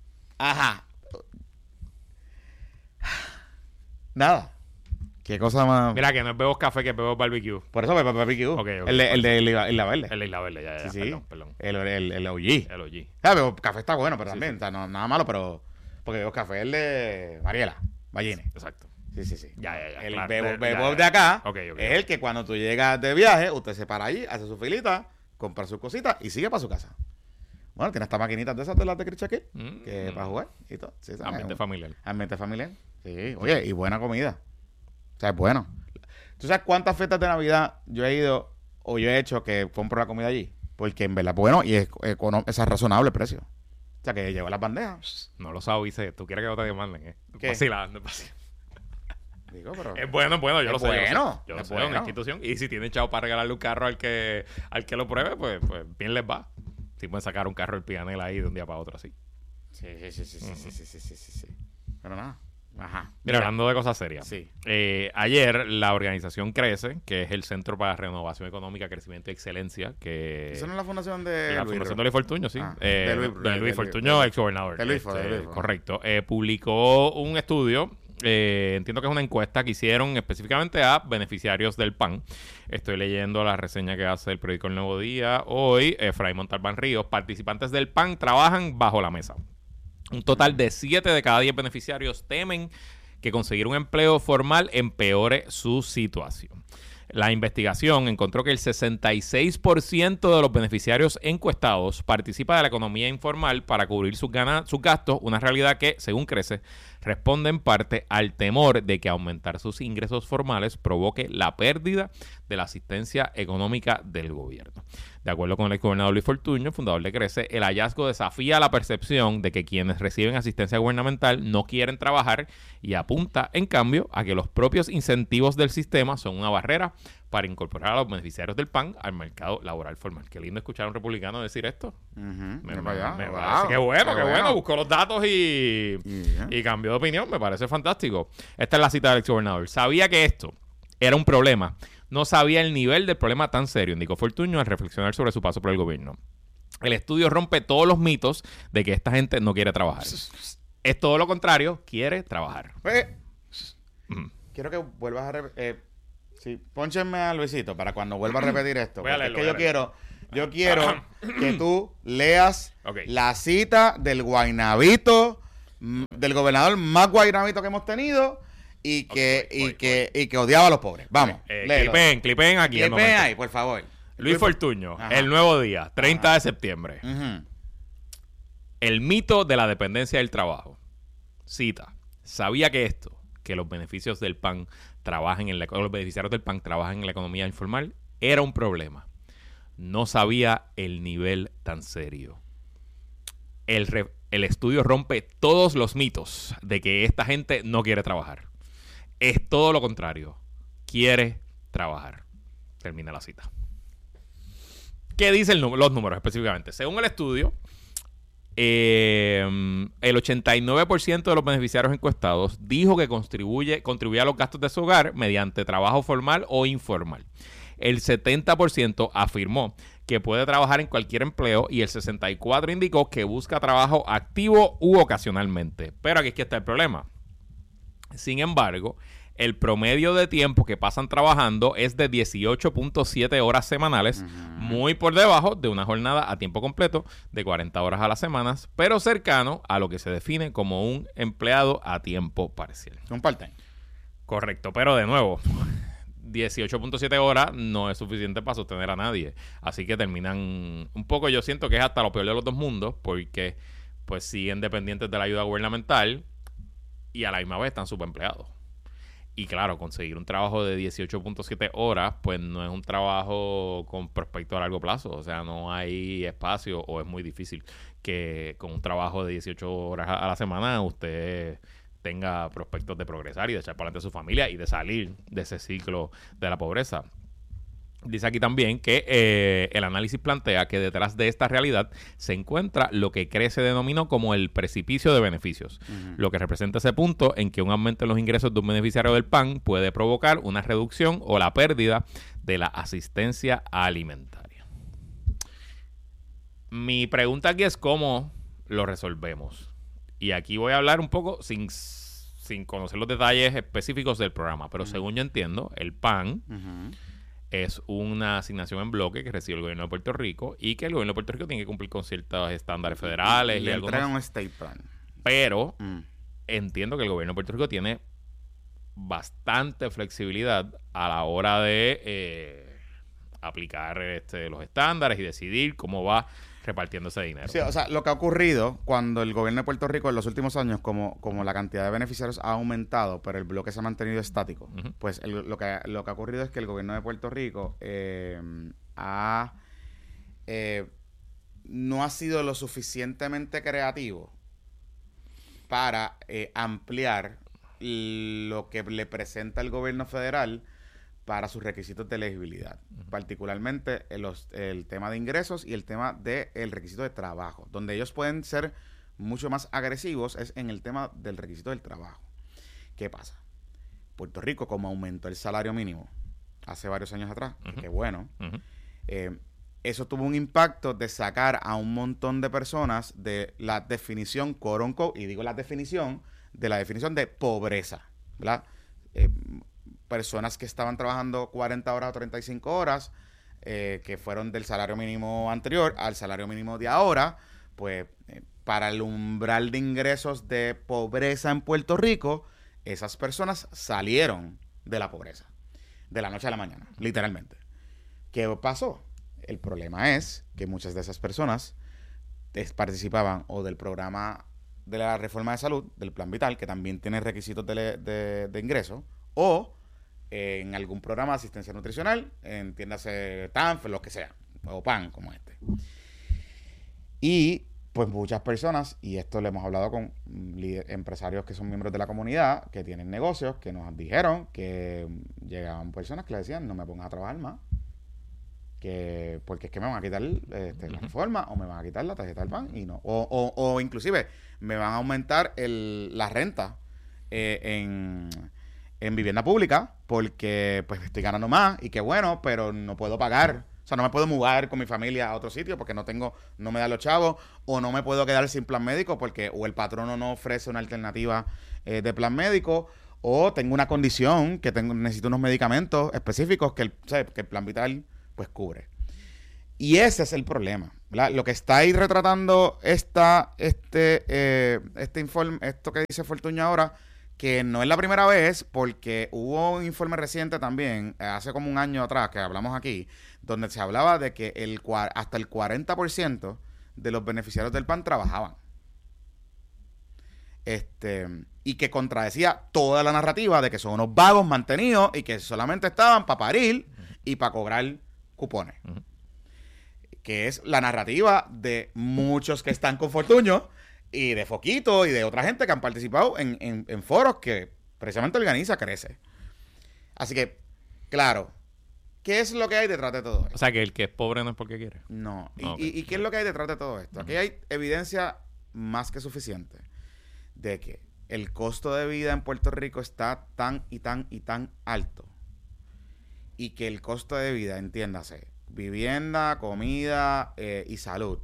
nada. ¿Qué cosa más? Mira, que no es Bebos Café, que es Bebos Barbecue. Por eso Bebos Barbecue. Okay. El de Isla Verde. El de Isla Verde, ya. Sí. Perdón. El OG. El OG. Bebos Café está bueno, pero también. O sea, no, nada malo, pero... Porque Bebos Café es el de Mariela Ballines. Exacto. Sí. Ya. El Bebos de acá es el que cuando tú llegas de viaje, usted se para allí, hace su filita, compra sus cositas y sigue para su casa. Bueno, tiene estas maquinitas de esas de las de Chris Shaquille, que para jugar y todo. Sí, ambiente familiar. Sí, oye, y buena comida. O sea, es bueno. ¿Tú sabes cuántas fiestas de Navidad yo he ido o yo he hecho que compro la comida allí? Porque en verdad es bueno y es razonable el precio. O sea, que llevo las bandejas. No lo sabes, tú quieres que no te demanden, ¿Qué? Vacilando. Digo, pero... Es bueno, yo lo sé. Yo lo sé, bueno. una institución. Y si tienen chavo para regalarle un carro al que lo pruebe, pues bien les va. Si pueden sacar un carro del Pianel ahí de un día para otro así. Sí. Pero nada. Mira, hablando de cosas serias. Sí. Ayer la organización CRECE, que es el Centro para Renovación Económica, Crecimiento y Excelencia, que... ¿Eso no es la fundación de la fundación de Luis Fortuño, sí. De Luis Fortuño, exgobernador. De Luis. Correcto. Publicó un estudio... entiendo que es una encuesta que hicieron específicamente a beneficiarios del PAN. Estoy leyendo la reseña que hace el periódico El Nuevo Día hoy. Fray Montalbán Ríos. Participantes del PAN trabajan bajo la mesa. Un total de 7 de cada 10 beneficiarios temen que conseguir un empleo formal empeore su situación. La investigación encontró que el 66% de los beneficiarios encuestados participa de la economía informal para cubrir sus gastos, una realidad que, según CRECE, responde en parte al temor de que aumentar sus ingresos formales provoque la pérdida de la asistencia económica del gobierno. De acuerdo con el exgobernador Luis Fortuño, fundador de CRECE, el hallazgo desafía la percepción de que quienes reciben asistencia gubernamental no quieren trabajar y apunta, en cambio, a que los propios incentivos del sistema son una barrera para incorporar a los beneficiarios del PAN al mercado laboral formal. Qué lindo escuchar a un republicano decir esto. Me parece que bueno. Buscó los datos y cambió de opinión. Me parece fantástico. Esta es la cita del exgobernador. Sabía que esto era un problema. No sabía el nivel del problema tan serio, indicó Fortuño al reflexionar sobre su paso por el gobierno. El estudio rompe todos los mitos de que esta gente no quiere trabajar. Es todo lo contrario, quiere trabajar. Quiero que vuelvas a repetir. Sí, pónchenme a Luisito para cuando vuelva a repetir esto. Es que yo quiero que tú leas la cita del guaynabito, del gobernador más guaynabito que hemos tenido y que odiaba a los pobres. Vamos, clipen aquí. Clipen ahí, por favor. Luis Fortuño, El Nuevo Día, 30 de septiembre. El mito de la dependencia del trabajo. Cita. Sabía que los beneficios del PAN los beneficiarios del PAN trabajan en la economía informal, era un problema. No sabía el nivel tan serio. El estudio rompe todos los mitos de que esta gente no quiere trabajar. Es todo lo contrario. Quiere trabajar. Termina la cita. ¿Qué dicen los números específicamente? Según el estudio, el 89% de los beneficiarios encuestados dijo que contribuye a los gastos de su hogar mediante trabajo formal o informal. El 70% afirmó que puede trabajar en cualquier empleo y el 64% indicó que busca trabajo activo u ocasionalmente. Pero aquí es que está el problema. Sin embargo, el promedio de tiempo que pasan trabajando es de 18.7 horas semanales, muy por debajo de una jornada a tiempo completo de 40 horas a la semana, pero cercano a lo que se define como un empleado a tiempo parcial. Un part-time. Correcto, pero de nuevo, 18.7 horas no es suficiente para sostener a nadie. Así que terminan un poco, yo siento que es hasta lo peor de los dos mundos, porque pues siguen dependientes de la ayuda gubernamental y a la misma vez están subempleados. Y claro, conseguir un trabajo de 18.7 horas, pues no es un trabajo con prospecto a largo plazo. O sea, no hay espacio o es muy difícil que con un trabajo de 18 horas a la semana usted tenga prospectos de progresar y de echar para adelante a su familia y de salir de ese ciclo de la pobreza. Dice aquí también que el análisis plantea que detrás de esta realidad se encuentra lo que se denominó como el precipicio de beneficios, lo que representa ese punto en que un aumento en los ingresos de un beneficiario del PAN puede provocar una reducción o la pérdida de la asistencia alimentaria. Mi pregunta aquí es cómo lo resolvemos. Y aquí voy a hablar un poco sin conocer los detalles específicos del programa, pero según yo entiendo, el PAN es una asignación en bloque que recibe el gobierno de Puerto Rico y que el gobierno de Puerto Rico tiene que cumplir con ciertos estándares federales y algunos. Un state plan. Pero entiendo que el gobierno de Puerto Rico tiene bastante flexibilidad a la hora de aplicar los estándares y decidir cómo va repartiendo ese dinero. Sí, o sea, lo que ha ocurrido cuando el gobierno de Puerto Rico en los últimos años, como la cantidad de beneficiarios ha aumentado, pero el bloque se ha mantenido estático, pues lo que ha ocurrido es que el gobierno de Puerto Rico no ha sido lo suficientemente creativo para ampliar lo que le presenta el gobierno federal para sus requisitos de elegibilidad, particularmente el tema de ingresos y el tema del requisito de trabajo. Donde ellos pueden ser mucho más agresivos es en el tema del requisito del trabajo. ¿Qué pasa? Puerto Rico, como aumentó el salario mínimo hace varios años atrás, que bueno, eso tuvo un impacto de sacar a un montón de personas de la definición, quote unquote, y digo la definición de pobreza, ¿verdad? Personas que estaban trabajando 40 horas o 35 horas, que fueron del salario mínimo anterior al salario mínimo de ahora, pues para el umbral de ingresos de pobreza en Puerto Rico, esas personas salieron de la pobreza, de la noche a la mañana, literalmente. ¿Qué pasó? El problema es que muchas de esas personas participaban o del programa de la reforma de salud, del Plan Vital, que también tiene requisitos de ingreso, o en algún programa de asistencia nutricional, entiéndase TANF, lo que sea, o PAN, como este. Y pues muchas personas, y esto lo hemos hablado con empresarios que son miembros de la comunidad, que tienen negocios, que nos dijeron que llegaban personas que le decían, no me pongas a trabajar más, porque es que me van a quitar la reforma, o me van a quitar la tarjeta del PAN, y no, o inclusive me van a aumentar la renta en vivienda pública, porque pues estoy ganando más, y qué bueno, pero no puedo pagar. O sea, no me puedo mudar con mi familia a otro sitio porque no me da los chavos, o no me puedo quedar sin plan médico porque o el patrono no ofrece una alternativa de plan médico, o tengo una condición que necesito unos medicamentos específicos que el plan vital pues cubre. Y ese es el problema, ¿verdad? Lo que está ahí retratando este informe, esto que dice Fortuño ahora, que no es la primera vez, porque hubo un informe reciente también, hace como un año atrás, que hablamos aquí, donde se hablaba de que hasta el 40% de los beneficiarios del PAN trabajaban. Y que contradecía toda la narrativa de que son unos vagos mantenidos y que solamente estaban para parir y para cobrar cupones. Que es la narrativa de muchos que están con Fortuño, y de Foquito y de otra gente que han participado en foros que precisamente organiza Crece. Así que, claro, ¿qué es lo que hay detrás de todo esto? O sea, que el que es pobre no es porque quiere. No. ¿Y qué es lo que hay detrás de todo esto? Aquí hay evidencia más que suficiente de que el costo de vida en Puerto Rico está tan alto, y que el costo de vida, entiéndase, vivienda, comida y salud,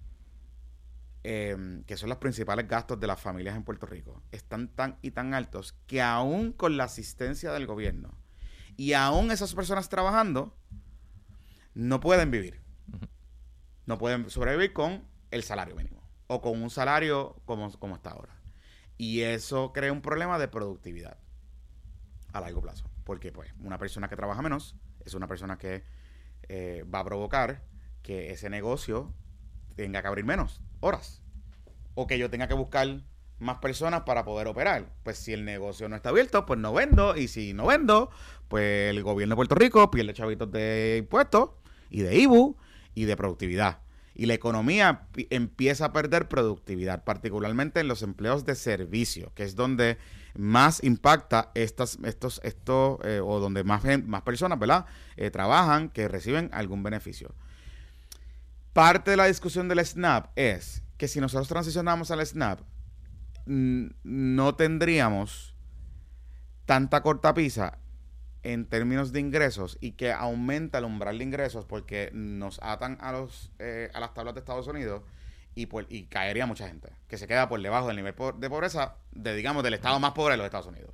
que son los principales gastos de las familias en Puerto Rico, están tan altos que aún con la asistencia del gobierno y aún esas personas trabajando no pueden vivir. No pueden sobrevivir con el salario mínimo o con un salario como está ahora. Y eso crea un problema de productividad a largo plazo. Porque pues una persona que trabaja menos es una persona que va a provocar que ese negocio tenga que abrir menos horas, o que yo tenga que buscar más personas para poder operar. Pues si el negocio no está abierto, pues no vendo, y si no vendo, pues el gobierno de Puerto Rico pierde chavitos de impuestos y de IBU y de productividad, y la economía empieza a perder productividad, particularmente en los empleos de servicio, que es donde más impacta o donde más personas, ¿verdad? Trabajan, que reciben algún beneficio. Parte de la discusión del SNAP es que si nosotros transicionamos al SNAP, no tendríamos tanta cortapisa en términos de ingresos, y que aumenta el umbral de ingresos porque nos atan a las tablas de Estados Unidos, y caería mucha gente que se queda por debajo del nivel de pobreza del estado más pobre de los Estados Unidos.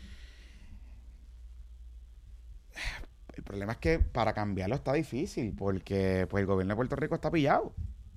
El problema es que para cambiarlo está difícil, porque pues el gobierno de Puerto Rico está pillado.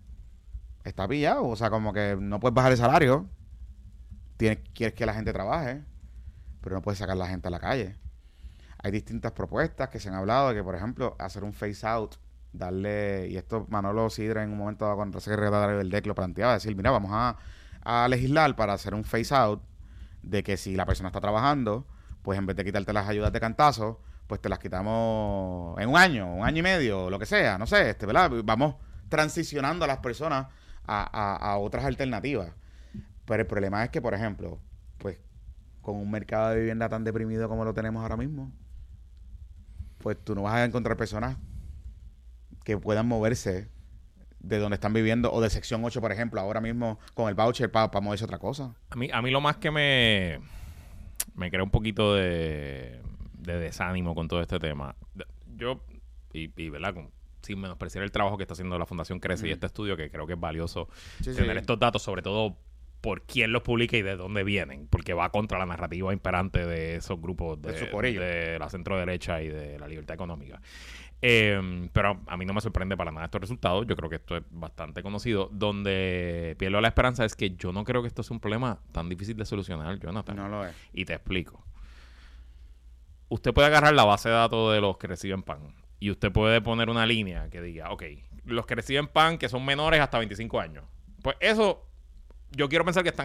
O sea, como que no puedes bajar el salario. Quieres que la gente trabaje, pero no puedes sacar a la gente a la calle. Hay distintas propuestas que se han hablado de que, por ejemplo, hacer un phase out, y esto Manolo Sidre en un momento dado, cuando el secretario del DEC lo planteaba, decir, mira, vamos a legislar para hacer un phase out de que si la persona está trabajando, pues en vez de quitarte las ayudas de cantazo, pues te las quitamos en un año y medio, lo que sea, no sé, ¿verdad? Vamos transicionando a las personas a otras alternativas. Pero el problema es que, por ejemplo, pues con un mercado de vivienda tan deprimido como lo tenemos ahora mismo, pues tú no vas a encontrar personas que puedan moverse de donde están viviendo, o de sección 8, por ejemplo, ahora mismo con el voucher para moverse otra cosa. A mí lo más que me crea un poquito de desánimo con todo este tema. Yo, ¿verdad? Sin menospreciar el trabajo que está haciendo la Fundación Crece y este estudio, que creo que es valioso tener estos datos, sobre todo por quién los publica y de dónde vienen, porque va contra la narrativa imperante de esos grupos de la centro derecha y de la libertad económica. Pero a mí no me sorprende para nada estos resultados. Yo creo que esto es bastante conocido. Donde pierdo la esperanza es que yo no creo que esto sea un problema tan difícil de solucionar, Jonathan. No lo es. Y te explico. Usted puede agarrar la base de datos de los que reciben PAN y usted puede poner una línea que diga, ok, los que reciben PAN que son menores hasta 25 años. Pues eso, yo quiero pensar que están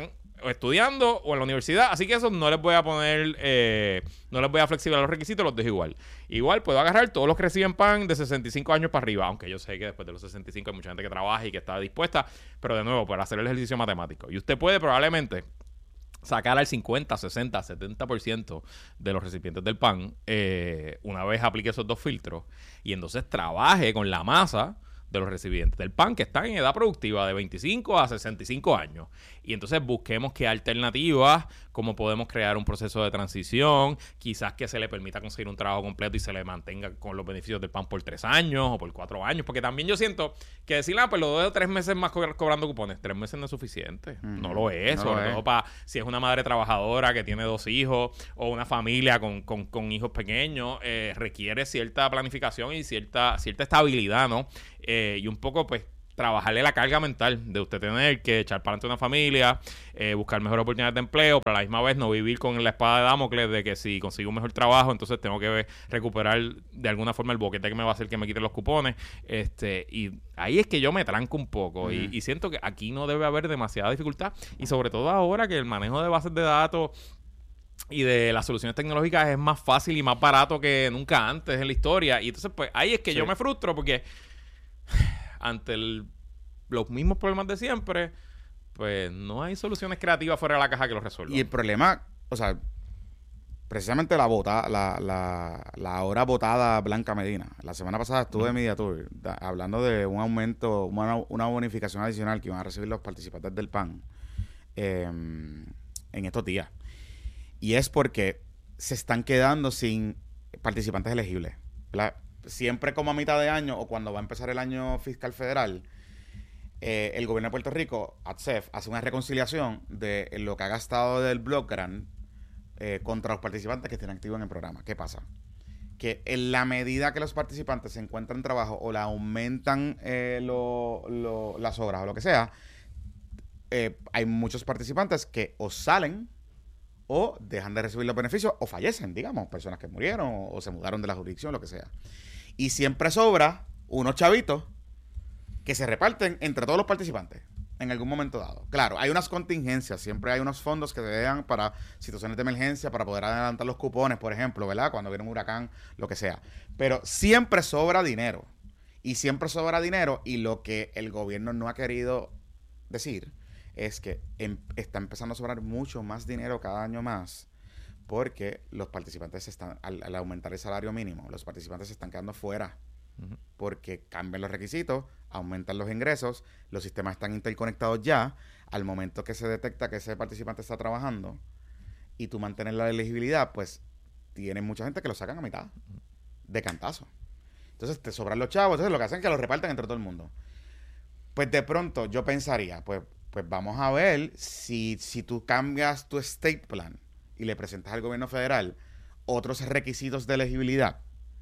estudiando o en la universidad, así que eso no les voy a poner, no les voy a flexibilizar los requisitos, los dejo igual. Igual puedo agarrar todos los que reciben PAN de 65 años para arriba, aunque yo sé que después de los 65 hay mucha gente que trabaja y que está dispuesta, pero de nuevo, para hacer el ejercicio matemático. Y usted puede probablemente sacar al 50, 60, 70% de los recipientes del PAN una vez aplique esos 2 filtros y entonces trabaje con la masa de los recipientes del PAN que están en edad productiva de 25 a 65 años. Y entonces busquemos qué alternativas, cómo podemos crear un proceso de transición, quizás que se le permita conseguir un trabajo completo y se le mantenga con los beneficios del PAN por 3 años o por 4 años, porque también yo siento que decir, pues lo doy 3 meses más cobrando cupones, 3 meses no es suficiente, no lo es, sobre todo para si es una madre trabajadora que tiene 2 hijos o una familia con hijos pequeños, requiere cierta planificación y cierta estabilidad, ¿no? Y un poco, pues, trabajarle la carga mental de usted tener que echar para adelante una familia, buscar mejores oportunidades de empleo, pero a la misma vez no vivir con la espada de Damocles de que si consigo un mejor trabajo, entonces tengo que recuperar de alguna forma el boquete que me va a hacer que me quite los cupones. Y ahí es que yo me tranco un poco y siento que aquí no debe haber demasiada dificultad y sobre todo ahora que el manejo de bases de datos y de las soluciones tecnológicas es más fácil y más barato que nunca antes en la historia. Y entonces, pues, ahí es que yo me frustro porque ante los mismos problemas de siempre, pues no hay soluciones creativas fuera de la caja que los resuelvan. Y el problema, o sea, precisamente la ahora votada Blanca Medina. La semana pasada estuve en Media Tour hablando de un aumento, una bonificación adicional que iban a recibir los participantes del PAN en estos días. Y es porque se están quedando sin participantes elegibles, ¿verdad? Siempre como a mitad de año o cuando va a empezar el año fiscal federal, el gobierno de Puerto Rico, ATSEF, hace una reconciliación de lo que ha gastado del Block Grant contra los participantes que estén activos en el programa. ¿Qué pasa? Que en la medida que los participantes se encuentran trabajo o le aumentan las horas o lo que sea, hay muchos participantes que o salen o dejan de recibir los beneficios o fallecen, digamos, personas que murieron o se mudaron de la jurisdicción, lo que sea. Y siempre sobra unos chavitos que se reparten entre todos los participantes en algún momento dado. Claro, hay unas contingencias, siempre hay unos fondos que se dejan para situaciones de emergencia, para poder adelantar los cupones, por ejemplo, ¿verdad? Cuando viene un huracán, lo que sea. Pero siempre sobra dinero. Y siempre sobra dinero y lo que el gobierno no ha querido decir es que está empezando a sobrar mucho más dinero cada año más porque los participantes al aumentar el salario mínimo, los participantes se están quedando fuera porque cambian los requisitos, aumentan los ingresos, los sistemas están interconectados ya, al momento que se detecta que ese participante está trabajando y tú mantienes la elegibilidad, pues tienes mucha gente que lo sacan a mitad de cantazo. Entonces te sobran los chavos, entonces lo que hacen es que los reparten entre todo el mundo. Pues de pronto yo pensaría, pues vamos a ver si tú cambias tu estate plan y le presentas al gobierno federal otros requisitos de elegibilidad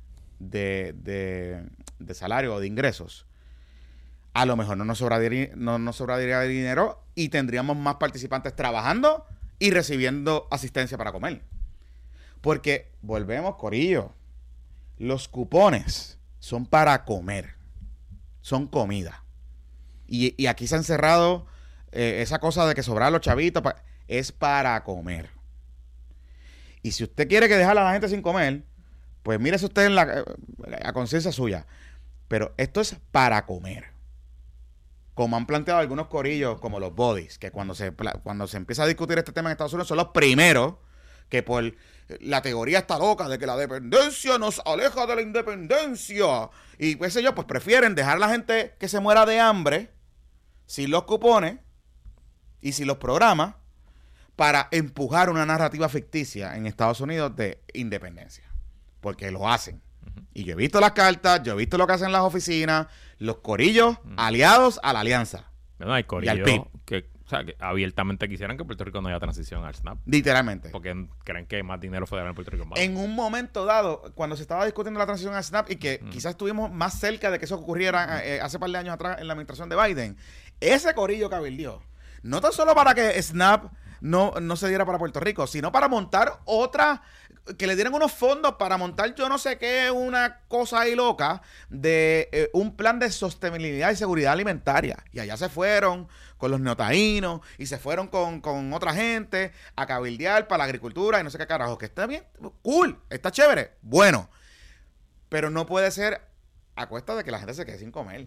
de salario o de ingresos, a lo mejor no nos sobraría dinero y tendríamos más participantes trabajando y recibiendo asistencia para comer. Porque, volvemos, corillo, los cupones son para comer, son comida. Y aquí se ha encerrado esa cosa de que sobrar los chavitos, es para comer. Y si usted quiere que dejar a la gente sin comer, pues mírese usted a conciencia suya. Pero esto es para comer. Como han planteado algunos corillos, como los bodies, que cuando se empieza a discutir este tema en Estados Unidos, son los primeros que por la teoría está loca de que la dependencia nos aleja de la independencia. Y qué sé yo, pues prefieren dejar a la gente que se muera de hambre sin los cupones y sin los programas para empujar una narrativa ficticia en Estados Unidos de independencia. Porque lo hacen. Y yo he visto las cartas, yo he visto lo que hacen las oficinas, los corillos aliados a la alianza. No, hay corillos que abiertamente quisieran que Puerto Rico no haya transición al SNAP. Literalmente. Porque creen que hay más dinero federal en Puerto Rico. En un momento dado, cuando se estaba discutiendo la transición al SNAP y que quizás estuvimos más cerca de que eso ocurriera hace par de años atrás en la administración de Biden, ese corillo cabildió. No tan solo para que SNAP no se diera para Puerto Rico, sino para montar otra, que le dieran unos fondos para montar yo no sé qué, una cosa ahí loca de un plan de sostenibilidad y seguridad alimentaria. Y allá se fueron con los neotaínos y se fueron con otra gente a cabildear para la agricultura y no sé qué carajo, que está bien, cool, está chévere, bueno, pero no puede ser a cuesta de que la gente se quede sin comer.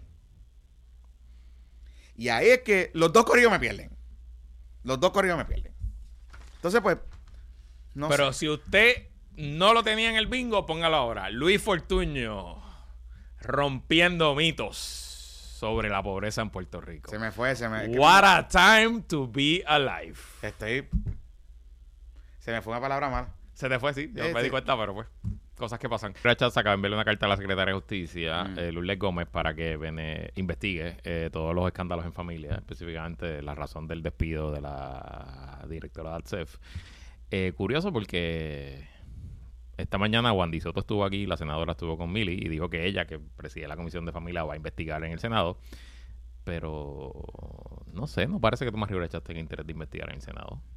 Y ahí es que los dos corridos me pierden. Entonces, pues, no Pero sé. si usted no lo tenía en el bingo, póngalo ahora. Luis Fortuño, rompiendo mitos sobre la pobreza en Puerto Rico. Se me fue. What a time to be alive. Se me fue una palabra mal. Se te fue, sí. Yo me di cuenta, pero pues, cosas que pasan. Rachel acaba de enviarle una carta a la Secretaria de Justicia, Lourdes Gómez, para que investigue todos los escándalos en familia, específicamente la razón del despido de la directora de ATSEF. Curioso porque esta mañana Wandy Soto estuvo aquí, la senadora estuvo con Mili y dijo que ella, que preside la Comisión de Familia, va a investigar en el Senado. Pero no sé, no parece que Tomás Rivera tenga interés de investigar en el Senado.